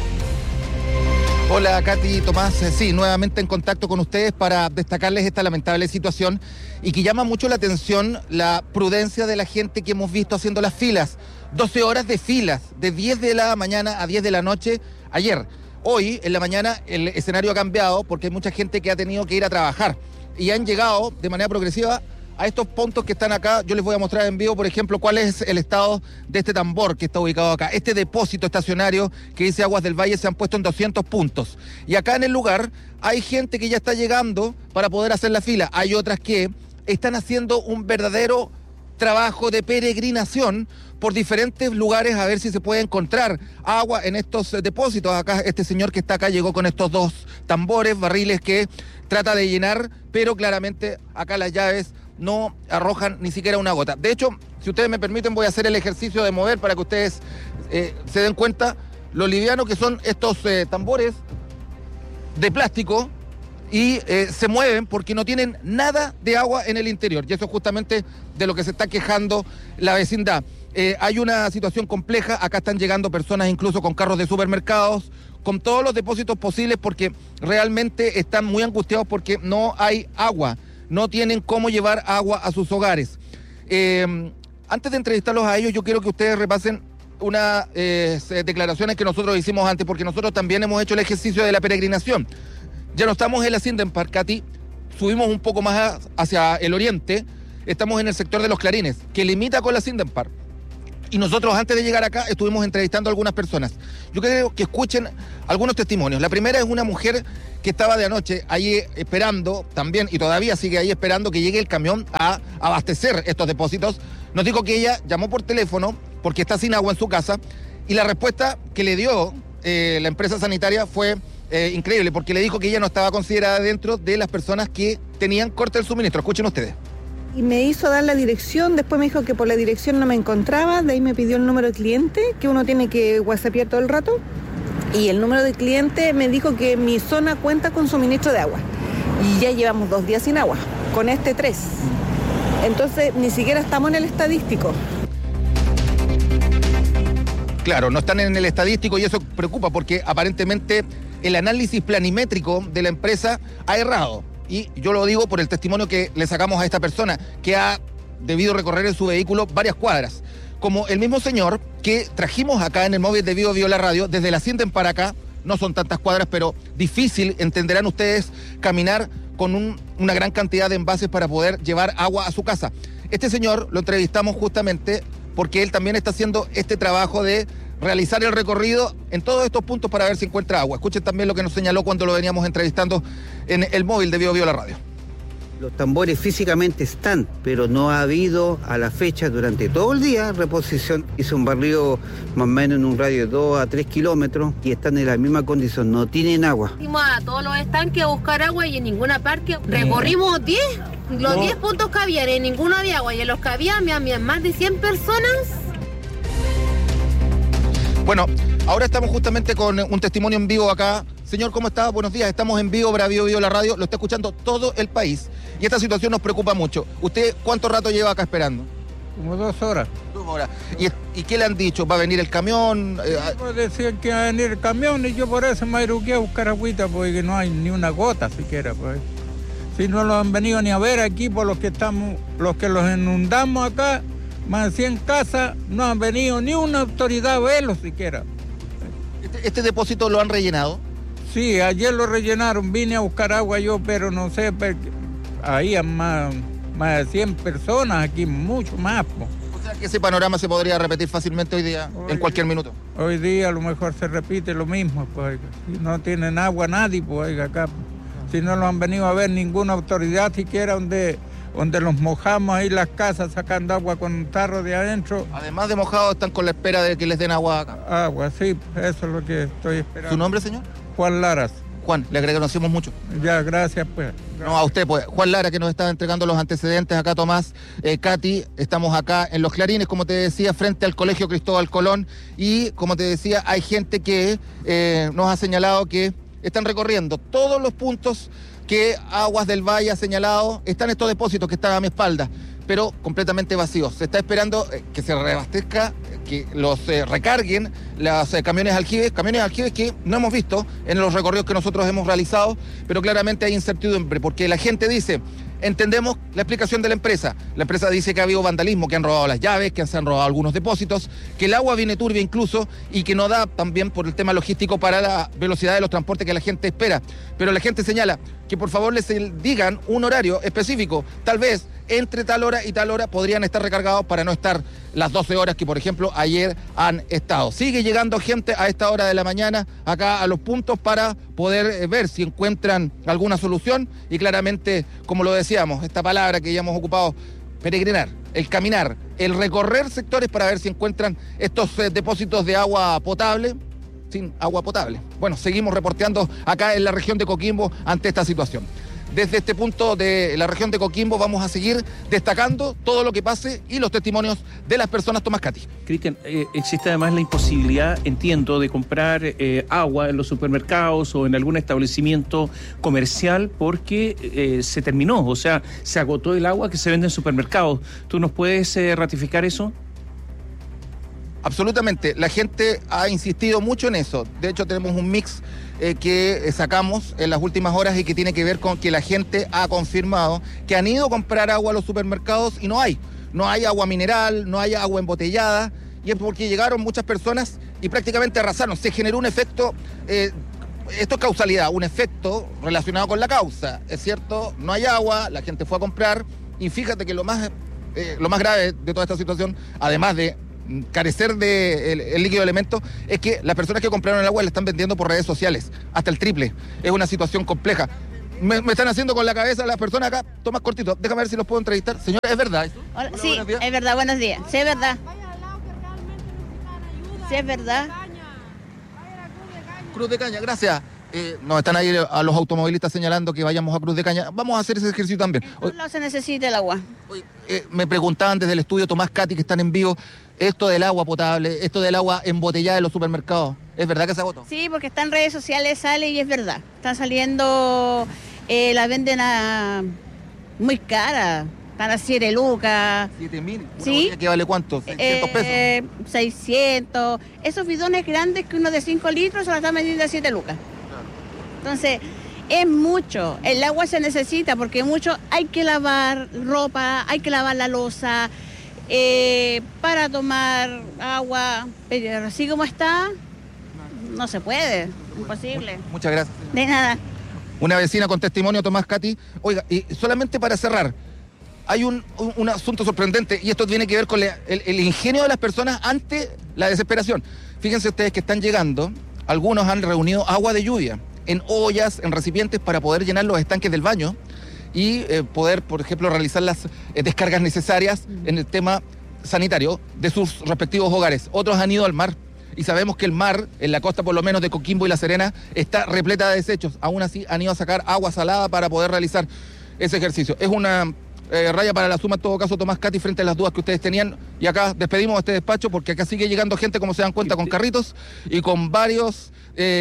Hola, Katy, Tomás. Sí, nuevamente en contacto con ustedes para destacarles esta lamentable situación y que llama mucho la atención la prudencia de la gente que hemos visto haciendo las filas. 12 horas de filas, de 10 de la mañana a 10 de la noche ayer. Hoy, en la mañana, el escenario ha cambiado porque hay mucha gente que ha tenido que ir a trabajar y han llegado de manera progresiva a estos puntos que están acá. Yo les voy a mostrar en vivo, por ejemplo, cuál es el estado de este tambor que está ubicado acá. Este depósito estacionario que dice Aguas del Valle se han puesto en 200 puntos. Y acá en el lugar hay gente que ya está llegando para poder hacer la fila. Hay otras que están haciendo un verdadero trabajo de peregrinación por diferentes lugares a ver si se puede encontrar agua en estos depósitos. Acá este señor que está acá llegó con estos 2 tambores, barriles que trata de llenar, pero claramente acá las llaves no arrojan ni siquiera una gota. De hecho, si ustedes me permiten, voy a hacer el ejercicio de mover para que ustedes se den cuenta lo liviano que son estos tambores de plástico y se mueven porque no tienen nada de agua en el interior. Y eso es justamente de lo que se está quejando la vecindad. Hay una situación compleja, acá están llegando personas incluso con carros de supermercados, con todos los depósitos posibles porque realmente están muy angustiados porque no hay agua, no tienen cómo llevar agua a sus hogares. Antes de entrevistarlos a ellos, yo quiero que ustedes repasen unas declaraciones que nosotros hicimos antes, porque nosotros también hemos hecho el ejercicio de la peregrinación. Ya no estamos en la Sinden Park, Katy, subimos un poco más hacia el oriente, estamos en el sector de Los Clarines, que limita con la Sinden Park. Y nosotros antes de llegar acá estuvimos entrevistando a algunas personas. Yo creo que escuchen algunos testimonios. La primera es una mujer que estaba de anoche ahí esperando también, y todavía sigue ahí esperando que llegue el camión a abastecer estos depósitos. Nos dijo que ella llamó por teléfono porque está sin agua en su casa, y la respuesta que le dio la empresa sanitaria fue increíble, porque le dijo que ella no estaba considerada dentro de las personas que tenían corte del suministro. Escuchen ustedes. Y me hizo dar la dirección, después me dijo que por la dirección no me encontraba, de ahí me pidió el número de cliente, que uno tiene que whatsappear todo el rato, y el número de cliente me dijo que mi zona cuenta con suministro de agua, y ya llevamos 2 días sin agua, con 3. Entonces ni siquiera estamos en el estadístico. Claro, no están en el estadístico y eso preocupa porque aparentemente el análisis planimétrico de la empresa ha errado. Y yo lo digo por el testimonio que le sacamos a esta persona, que ha debido recorrer en su vehículo varias cuadras. Como el mismo señor que trajimos acá en el móvil de Vivo la Radio, desde la Sienten para acá, no son tantas cuadras, pero difícil, entenderán ustedes, caminar con una gran cantidad de envases para poder llevar agua a su casa. Este señor lo entrevistamos justamente porque él también está haciendo este trabajo de realizar el recorrido en todos estos puntos para ver si encuentra agua. Escuchen también lo que nos señaló cuando lo veníamos entrevistando en el móvil de Vivo la Radio. Los tambores físicamente están, pero no ha habido a la fecha durante todo el día reposición. Hizo un barrido más o menos en un radio de 2 a 3 kilómetros y están en la misma condición, no tienen agua. Fuimos a todos los estanques a buscar agua y en ninguna parte. Recorrimos 10, los 10 puntos que había, en ninguno había agua y en los que había más de 100 personas. Bueno, ahora estamos justamente con un testimonio en vivo acá. Señor, ¿cómo está? Buenos días. Estamos en vivo para Vivo la Radio. Lo está escuchando todo el país. Y esta situación nos preocupa mucho. ¿Usted cuánto rato lleva acá esperando? Como 2 horas. 2 horas. ¿Y qué le han dicho? ¿Va a venir el camión? Pues decían que iba a venir el camión y yo por eso me aeruqué a buscar agüita porque no hay ni una gota siquiera. Pues. Si no lo han venido ni a ver aquí por los que los inundamos acá, más de 100 casas, no han venido ni una autoridad a verlo siquiera. ¿Este depósito lo han rellenado? Sí, ayer lo rellenaron, vine a buscar agua yo, pero no sé, había más de 100 personas aquí, mucho más. O sea que ese panorama se podría repetir fácilmente hoy día, en cualquier minuto. Hoy día a lo mejor se repite lo mismo, pues, si no tienen agua nadie, pues acá, si no lo han venido a ver ninguna autoridad siquiera donde los mojamos ahí las casas sacando agua con un tarro de adentro. Además de mojados, están con la espera de que les den agua acá. Agua, sí, eso es lo que estoy esperando. ¿Su nombre, señor? Juan Laras. Juan, le agradecemos mucho. Ya, gracias, pues. No, a usted, pues. Juan Lara, que nos está entregando los antecedentes acá, Tomás, Katy, estamos acá en Los Clarines, como te decía, frente al Colegio Cristóbal Colón, y como te decía, hay gente que nos ha señalado que están recorriendo todos los puntos que Aguas del Valle ha señalado. Están estos depósitos que están a mi espalda, pero completamente vacíos. Se está esperando que se reabastezca, que los recarguen los camiones aljibes que no hemos visto en los recorridos que nosotros hemos realizado, pero claramente hay incertidumbre, porque la gente dice, entendemos la explicación de la empresa. La empresa dice que ha habido vandalismo, que han robado las llaves, que se han robado algunos depósitos, que el agua viene turbia incluso y que no da también por el tema logístico para la velocidad de los transportes que la gente espera. Pero la gente señala que por favor les digan un horario específico, tal vez entre tal hora y tal hora podrían estar recargados para no estar las 12 horas que, por ejemplo, ayer han estado. Sigue llegando gente a esta hora de la mañana acá a los puntos para poder ver si encuentran alguna solución y claramente, como lo decíamos, esta palabra que ya hemos ocupado, peregrinar, el caminar, el recorrer sectores para ver si encuentran estos depósitos de agua potable, sin agua potable. Bueno, seguimos reporteando acá en la región de Coquimbo ante esta situación. desde este punto de la región de Coquimbo vamos a seguir destacando todo lo que pase y los testimonios de las personas. Tomás Cati. Cristian, existe además la imposibilidad, entiendo, de comprar agua en los supermercados o en algún establecimiento comercial porque se terminó, o sea, se agotó el agua que se vende en supermercados. ¿Tú nos puedes ratificar eso? Absolutamente, la gente ha insistido mucho en eso. De hecho, tenemos un mix que sacamos en las últimas horas y que tiene que ver con que la gente ha confirmado que han ido a comprar agua a los supermercados y no hay agua mineral, no hay agua embotellada, y es porque llegaron muchas personas y prácticamente arrasaron. Se generó un efecto, esto es causalidad, un efecto relacionado con la causa. Es cierto, no hay agua, la gente fue a comprar, y fíjate que lo más grave de toda esta situación, además de carecer de el líquido elemento, es que las personas que compraron el agua la están vendiendo por redes sociales, hasta el triple. Es una situación compleja. Me están haciendo con la cabeza las personas acá. Tomás, cortito, déjame ver si los puedo entrevistar. Señora, ¿es verdad esto? Hola, sí, es verdad, buenos días. Sí, es verdad. Sí, es verdad. Cruz de Caña, gracias. Nos están ahí a los automovilistas señalando que vayamos a Cruz de Caña. Vamos a hacer ese ejercicio también. En todos lados se necesita el agua. Me preguntaban desde el estudio, Tomás, Cati, que están en vivo, esto del agua potable, esto del agua embotellada en los supermercados, ¿es verdad que se agotó? Sí, porque está en redes sociales, sale y es verdad. Están saliendo, la venden muy cara, para 7 lucas. 7.000, ¿sí? ¿Qué vale cuánto? ¿600 pesos? 600. Esos bidones grandes que uno de 5 litros se lo están vendiendo a 7 lucas. Entonces, es mucho. El agua se necesita porque mucho hay que lavar ropa, hay que lavar la loza, para tomar agua. Pero así como está, no se puede, imposible. Muchas gracias. De nada. Una vecina con testimonio, Tomás, Cati. Oiga, y solamente para cerrar, hay un asunto sorprendente, y esto tiene que ver con el ingenio de las personas ante la desesperación. Fíjense ustedes que están llegando, algunos han reunido agua de lluvia en ollas, en recipientes, para poder llenar los estanques del baño y poder, por ejemplo, realizar las descargas necesarias en el tema sanitario de sus respectivos hogares. Otros han ido al mar, y sabemos que el mar, en la costa por lo menos de Coquimbo y La Serena, está repleta de desechos. Aún así han ido a sacar agua salada para poder realizar ese ejercicio. Es una raya para la suma en todo caso, Tomás, Cati, frente a las dudas que ustedes tenían. Y acá despedimos este despacho porque acá sigue llegando gente, como se dan cuenta, con carritos y con varios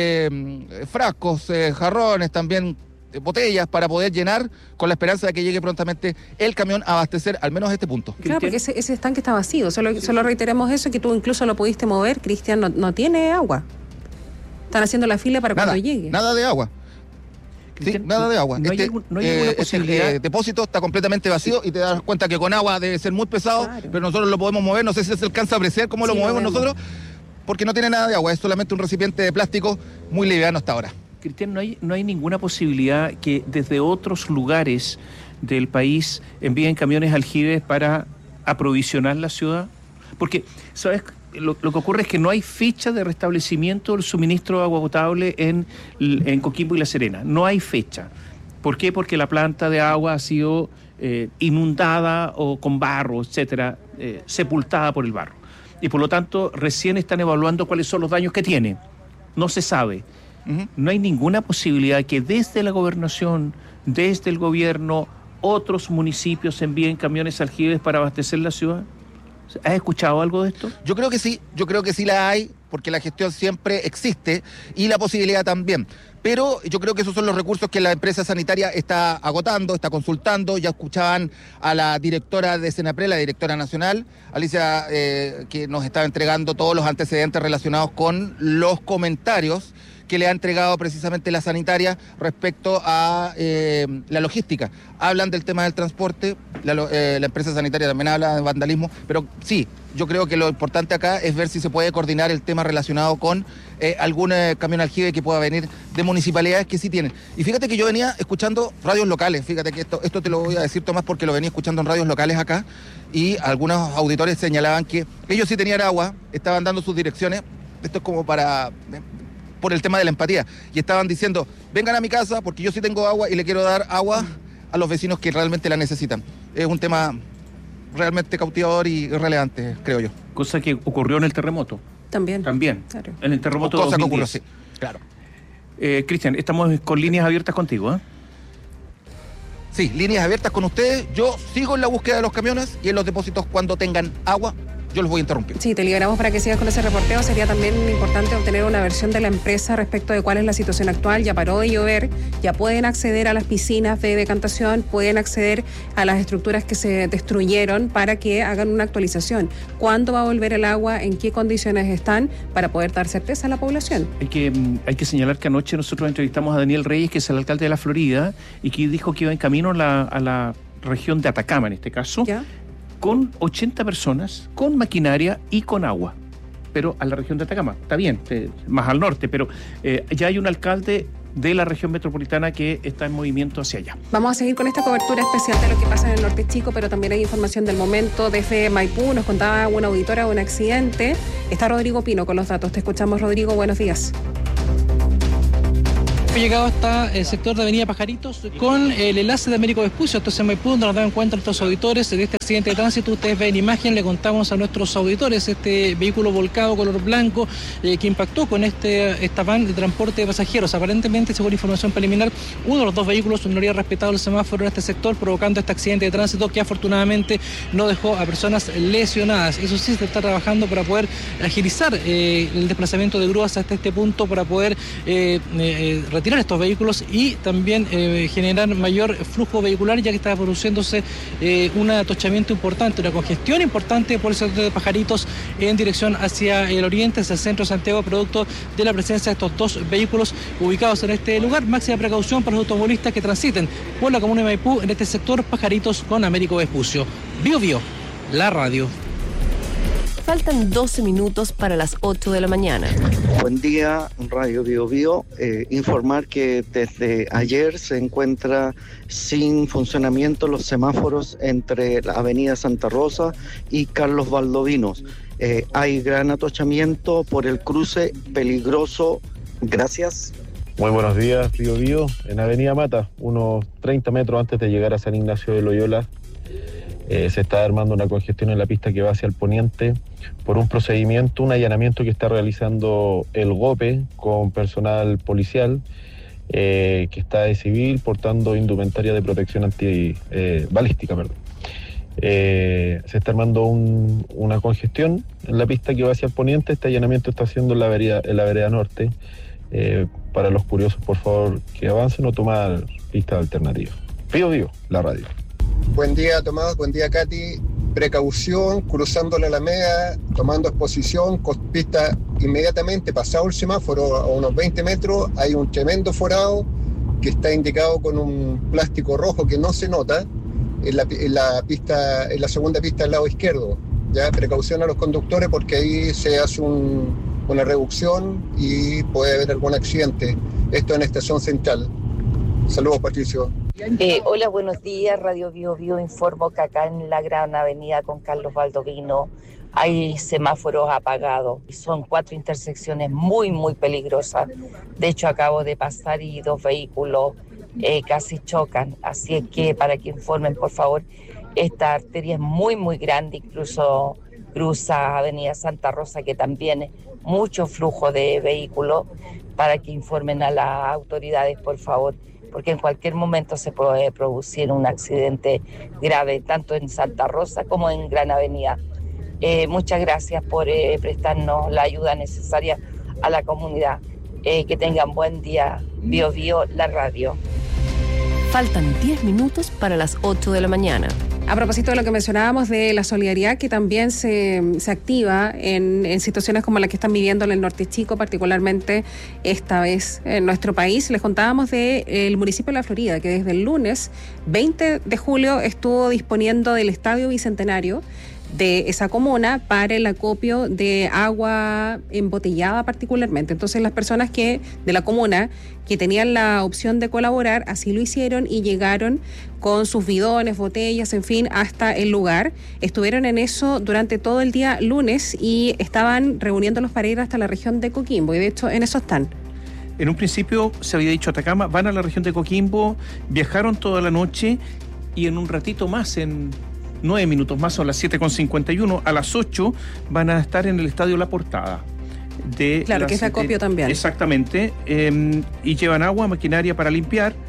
frascos, jarrones, también botellas, para poder llenar, con la esperanza de que llegue prontamente el camión a abastecer al menos este punto. Claro, porque ese estanque está vacío. Solo reiteremos eso, que tú incluso lo pudiste mover. Cristian, no tiene agua. Están haciendo la fila para cuando llegue. Nada de agua. Sí, nada de agua. ¿No hay alguna posibilidad? El depósito está completamente vacío y te das cuenta que con agua debe ser muy pesado, claro, pero nosotros lo podemos mover. No sé si se alcanza a apreciar cómo lo movemos nosotros, porque no tiene nada de agua, es solamente un recipiente de plástico muy liviano hasta ahora. Cristian, ¿no hay ninguna posibilidad que desde otros lugares del país envíen camiones aljibes para aprovisionar la ciudad? Porque, ¿sabes? Lo que ocurre es que no hay fecha de restablecimiento del suministro de agua potable en Coquimbo y La Serena. No hay fecha. ¿Por qué? Porque la planta de agua ha sido inundada o con barro, etcétera, sepultada por el barro. Y por lo tanto, recién están evaluando cuáles son los daños que tiene. No se sabe. No hay ninguna posibilidad que desde la gobernación, desde el gobierno, otros municipios envíen camiones aljibes para abastecer la ciudad. ¿Has escuchado algo de esto? Yo creo que sí la hay, porque la gestión siempre existe y la posibilidad también. Pero yo creo que esos son los recursos que la empresa sanitaria está agotando, está consultando. Ya escuchaban a la directora de Senapred, la directora nacional, Alicia, que nos estaba entregando todos los antecedentes relacionados con los comentarios que le ha entregado precisamente la sanitaria respecto a la logística. Hablan del tema del transporte, la empresa sanitaria también habla de vandalismo, pero sí, yo creo que lo importante acá es ver si se puede coordinar el tema relacionado con algún camión aljibe que pueda venir de municipalidades que sí tienen. Y fíjate que yo venía escuchando radios locales, fíjate que esto te lo voy a decir, Tomás, porque lo venía escuchando en radios locales acá, y algunos auditores señalaban que ellos sí tenían agua, estaban dando sus direcciones, esto es como por el tema de la empatía, y estaban diciendo, vengan a mi casa porque yo sí tengo agua y le quiero dar agua a los vecinos que realmente la necesitan. Es un tema realmente cautivador y relevante, creo yo. Cosa que ocurrió en el terremoto. También. Claro. En el terremoto cosa 2010. Que ocurrió, sí, claro. Cristian, estamos con líneas abiertas contigo, ¿eh? Sí, líneas abiertas con ustedes. Yo sigo en la búsqueda de los camiones y en los depósitos cuando tengan agua. Yo los voy a interrumpir. Sí, te liberamos para que sigas con ese reporteo. Sería también importante obtener una versión de la empresa respecto de cuál es la situación actual. Ya paró de llover, ya pueden acceder a las piscinas de decantación, pueden acceder a las estructuras que se destruyeron para que hagan una actualización. ¿Cuándo va a volver el agua? ¿En qué condiciones están? Para poder dar certeza a la población. Hay que señalar que anoche nosotros entrevistamos a Daniel Reyes, que es el alcalde de la Florida, y que dijo que iba en camino a la región de Atacama, en este caso. ¿Ya? Con 80 personas, con maquinaria y con agua, pero a la región de Atacama. Está bien, más al norte, pero ya hay un alcalde de la región metropolitana que está en movimiento hacia allá. Vamos a seguir con esta cobertura especial de lo que pasa en el norte chico, pero también hay información del momento desde Maipú. Nos contaba una auditora de un accidente. Está Rodrigo Pino con los datos. Te escuchamos, Rodrigo. Buenos días. He llegado hasta el sector de Avenida Pajaritos con el enlace de Américo Vespucio. Entonces en Maipú, donde nos dan cuenta nuestros auditores de este accidente de tránsito. Ustedes ven imagen, le contamos a nuestros auditores este vehículo volcado color blanco que impactó con esta van de transporte de pasajeros. Aparentemente, según información preliminar, uno de los dos vehículos no habría respetado el semáforo en este sector, provocando este accidente de tránsito que afortunadamente no dejó a personas lesionadas. Eso sí, se está trabajando para poder agilizar el desplazamiento de grúas hasta este punto, para poder retirar estos vehículos y también generar mayor flujo vehicular, ya que está produciéndose un atochamiento importante, una congestión importante por el sector de Pajaritos en dirección hacia el oriente, hacia el centro de Santiago, producto de la presencia de estos dos vehículos ubicados en este lugar. Máxima precaución para los automovilistas que transiten por la comuna de Maipú en este sector Pajaritos con Américo Vespucio. Bio Bio, la radio. Faltan 12 minutos para las 8 de la mañana. Buen día, Radio Bio Bio. Informar que desde ayer se encuentra sin funcionamiento los semáforos entre la Avenida Santa Rosa y Carlos Valdovinos. Hay gran atochamiento por el cruce peligroso. Gracias. Muy buenos días, Bio Bio. En Avenida Mata, unos 30 metros antes de llegar a San Ignacio de Loyola, se está armando una congestión en la pista que va hacia el poniente por un procedimiento, un allanamiento que está realizando el GOPE con personal policial que está de civil portando indumentaria de protección antibalística. Se está armando una congestión en la pista que va hacia el poniente. Este allanamiento está haciendo en la vereda norte. Para los curiosos, por favor, que avancen o tomar pistas alternativas. Bio Bio, la radio. Buen día, Tomás. Buen día, Katy. Precaución, cruzando la Alameda, tomando exposición, con pista inmediatamente, pasado el semáforo a unos 20 metros, hay un tremendo forado que está indicado con un plástico rojo que no se nota en la segunda pista del lado izquierdo. Ya, precaución a los conductores porque ahí se hace una reducción y puede haber algún accidente. Esto en Estación Central. Saludos, Patricio. Hola, buenos días, Radio Bio Bio. Informo que acá en la Gran Avenida con Carlos Baldovino hay semáforos apagados. Son 4 intersecciones muy, muy peligrosas. De hecho, acabo de pasar y 2 vehículos casi chocan. Así es que para que informen, por favor, esta arteria es muy, muy grande. Incluso cruza Avenida Santa Rosa, que también es mucho flujo de vehículos. Para que informen a las autoridades, por favor, porque en cualquier momento se puede producir un accidente grave, tanto en Santa Rosa como en Gran Avenida. Muchas gracias por prestarnos la ayuda necesaria a la comunidad. Que tengan buen día. Bio Bio, la radio. Faltan 10 minutos para las 8 de la mañana. A propósito de lo que mencionábamos de la solidaridad que también se activa en situaciones como la que están viviendo en el norte chico, particularmente esta vez en nuestro país, les contábamos del municipio de La Florida, que desde el lunes 20 de julio estuvo disponiendo del Estadio Bicentenario de esa comuna para el acopio de agua embotellada particularmente. Entonces las personas de la comuna que tenían la opción de colaborar así lo hicieron y llegaron con sus bidones, botellas, en fin, hasta el lugar. Estuvieron en eso durante todo el día lunes y estaban reuniéndolos para ir hasta la región de Coquimbo, y de hecho en eso están. En un principio se había dicho Atacama, van a la región de Coquimbo, viajaron toda la noche y en un ratito más, en 9 minutos más, son las 7:51, a las 8 van a estar en el Estadio La Portada. Claro, que es acopio también. Exactamente, y llevan agua, maquinaria para limpiar,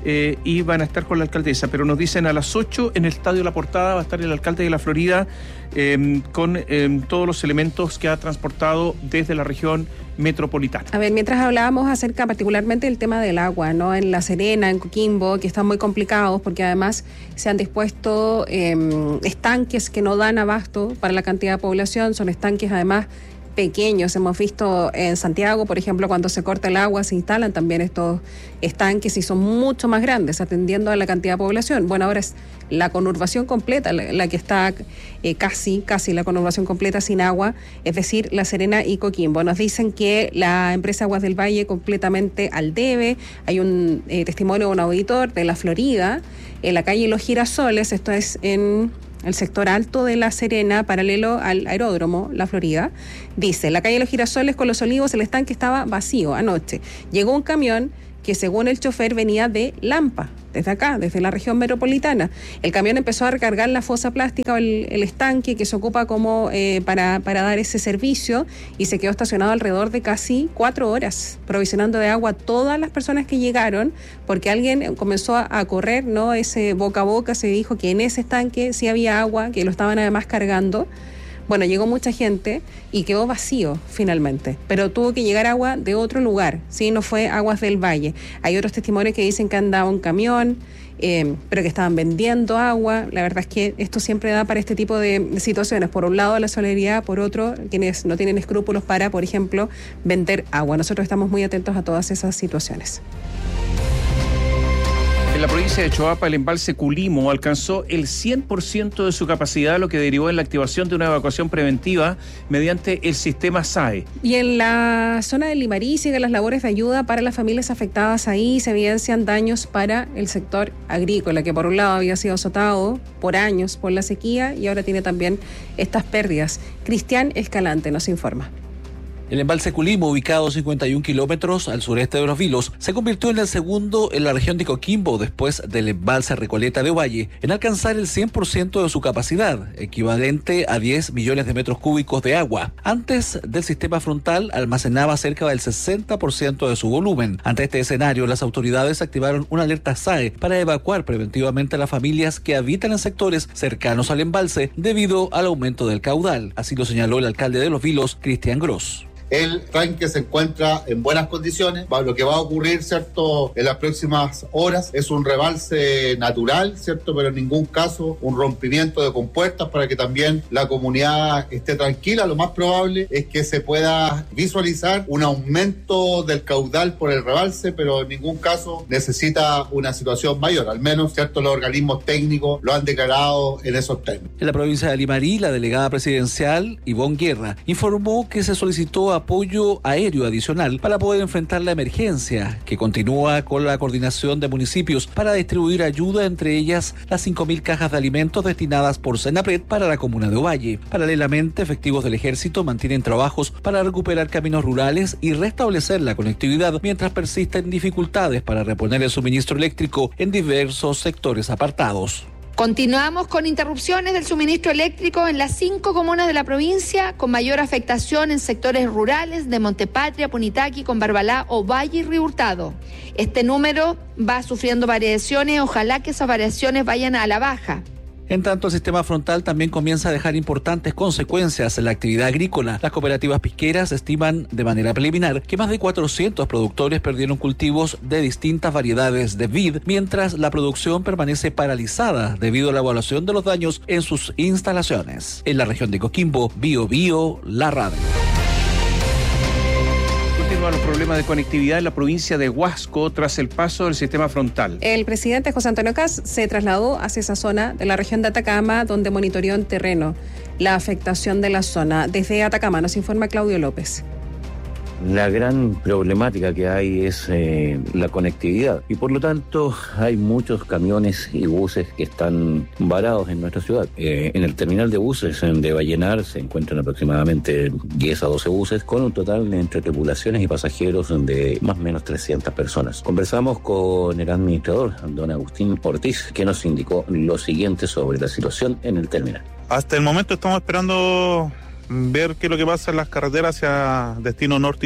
y van a estar con la alcaldesa, pero nos dicen a las 8 en el Estadio La Portada va a estar el alcalde de La Florida con todos los elementos que ha transportado desde la región metropolitana. A ver, mientras hablábamos acerca particularmente del tema del agua, ¿no? En La Serena, en Coquimbo, que están muy complicados porque además se han dispuesto estanques que no dan abasto para la cantidad de población, son estanques además pequeños. Hemos visto en Santiago, por ejemplo, cuando se corta el agua, se instalan también estos estanques y son mucho más grandes, atendiendo a la cantidad de población. Bueno, ahora es la conurbación completa, la que está casi la conurbación completa sin agua, es decir, La Serena y Coquimbo. Nos dicen que la empresa Aguas del Valle completamente al debe. Hay un testimonio de un auditor de La Florida, en la calle Los Girasoles, esto es en el sector alto de La Serena, paralelo al aeródromo La Florida. Dice, la calle Los Girasoles con Los Olivos, el estanque estaba vacío anoche. Llegó un camión que según el chofer venía de Lampa, desde acá, desde la región metropolitana. El camión empezó a recargar la fosa plástica o el estanque que se ocupa como para dar ese servicio y se quedó estacionado alrededor de casi 4 horas, provisionando de agua a todas las personas que llegaron, porque alguien comenzó a correr, ¿no? Ese boca a boca se dijo que en ese estanque sí había agua, que lo estaban además cargando. Bueno, llegó mucha gente y quedó vacío finalmente, pero tuvo que llegar agua de otro lugar, ¿sí? No fue Aguas del Valle. Hay otros testimonios que dicen que andaba un camión, pero que estaban vendiendo agua. La verdad es que esto siempre da para este tipo de situaciones. Por un lado la solidaridad, por otro quienes no tienen escrúpulos para, por ejemplo, vender agua. Nosotros estamos muy atentos a todas esas situaciones. En la provincia de Choapa, el embalse Culimo alcanzó el 100% de su capacidad, lo que derivó en la activación de una evacuación preventiva mediante el sistema SAE. Y en la zona de Limarí siguen las labores de ayuda para las familias afectadas. Ahí se evidencian daños para el sector agrícola, que por un lado había sido azotado por años por la sequía y ahora tiene también estas pérdidas. Cristian Escalante nos informa. El embalse Culimo, ubicado a 51 kilómetros al sureste de Los Vilos, se convirtió en el segundo en la región de Coquimbo después del embalse Recoleta de Ovalle en alcanzar el 100% de su capacidad, equivalente a 10 millones de metros cúbicos de agua. Antes del sistema frontal almacenaba cerca del 60% de su volumen. Ante este escenario, las autoridades activaron una alerta SAE para evacuar preventivamente a las familias que habitan en sectores cercanos al embalse debido al aumento del caudal. Así lo señaló el alcalde de Los Vilos, Cristian Gross. El tanque se encuentra en buenas condiciones. Lo que va a ocurrir, ¿cierto?, en las próximas horas es un rebalse natural, ¿cierto?, pero en ningún caso un rompimiento de compuertas para que también la comunidad esté tranquila. Lo más probable es que se pueda visualizar un aumento del caudal por el rebalse, pero en ningún caso necesita una situación mayor. Al menos, ¿cierto?, los organismos técnicos lo han declarado en esos términos. En la provincia de Limarí, la delegada presidencial, Ivonne Guerra, informó que se solicitó apoyo aéreo adicional para poder enfrentar la emergencia, que continúa con la coordinación de municipios para distribuir ayuda, entre ellas las 5.000 cajas de alimentos destinadas por Senapred para la comuna de Ovalle. Paralelamente, efectivos del ejército mantienen trabajos para recuperar caminos rurales y restablecer la conectividad mientras persisten dificultades para reponer el suministro eléctrico en diversos sectores apartados. Continuamos con interrupciones del suministro eléctrico en las 5 comunas de la provincia, con mayor afectación en sectores rurales de Montepatria, Punitaqui, Combarbalá, Ovalle y Río Hurtado. Este número va sufriendo variaciones, ojalá que esas variaciones vayan a la baja. En tanto, el sistema frontal también comienza a dejar importantes consecuencias en la actividad agrícola. Las cooperativas pesqueras estiman de manera preliminar que más de 400 productores perdieron cultivos de distintas variedades de vid, mientras la producción permanece paralizada debido a la evaluación de los daños en sus instalaciones. En la región de Coquimbo, Bio Bio, la radio. Los problemas de conectividad en la provincia de Huasco tras el paso del sistema frontal. El presidente José Antonio Kast se trasladó hacia esa zona de la región de Atacama, donde monitoreó en terreno la afectación de la zona. Desde Atacama nos informa Claudio López. La gran problemática que hay es la conectividad y por lo tanto hay muchos camiones y buses que están varados en nuestra ciudad. En el terminal de buses de Vallenar se encuentran aproximadamente 10 a 12 buses con un total entre tripulaciones y pasajeros de más o menos 300 personas. Conversamos con el administrador, don Agustín Ortiz, que nos indicó lo siguiente sobre la situación en el terminal. Hasta el momento estamos esperando ver qué es lo que pasa en las carreteras hacia destino norte y sur.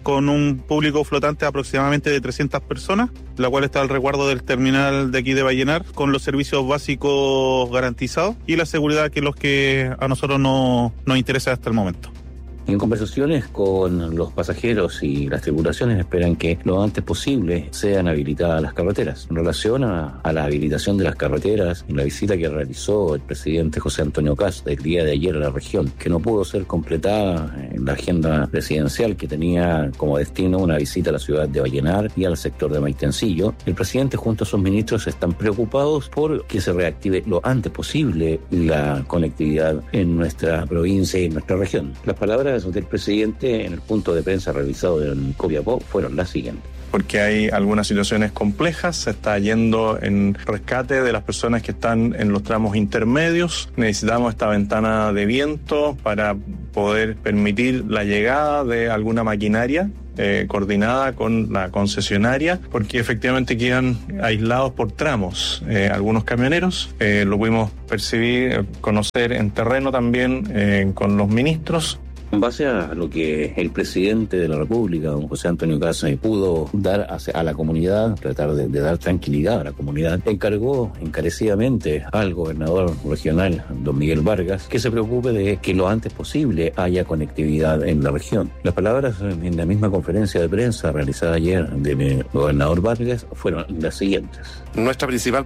con un público flotante de aproximadamente de 300 personas, la cual está al resguardo del terminal de aquí de Vallenar, con los servicios básicos garantizados y la seguridad que es lo que a nosotros nos interesa hasta el momento. En conversaciones con los pasajeros y las tripulaciones esperan que lo antes posible sean habilitadas las carreteras. En relación a la habilitación de las carreteras, en la visita que realizó el presidente José Antonio Kast el día de ayer a la región, que no pudo ser completada en la agenda presidencial que tenía como destino una visita a la ciudad de Vallenar y al sector de Maitencillo, el presidente junto a sus ministros están preocupados por que se reactive lo antes posible la conectividad en nuestra provincia y en nuestra región. Las palabras del presidente en el punto de prensa realizado en Copiapó fueron las siguientes. Porque hay algunas situaciones complejas, se está yendo en rescate de las personas que están en los tramos intermedios. Necesitamos esta ventana de viento para poder permitir la llegada de alguna maquinaria coordinada con la concesionaria, porque efectivamente quedan aislados por tramos algunos camioneros. Lo pudimos percibir, conocer en terreno también con los ministros. En base a lo que el presidente de la República, don José Antonio Kast, pudo dar a la comunidad, tratar de dar tranquilidad a la comunidad, encargó encarecidamente al gobernador regional, don Miguel Vargas, que se preocupe de que lo antes posible haya conectividad en la región. Las palabras en la misma conferencia de prensa realizada ayer del gobernador Vargas fueron las siguientes. Nuestra principal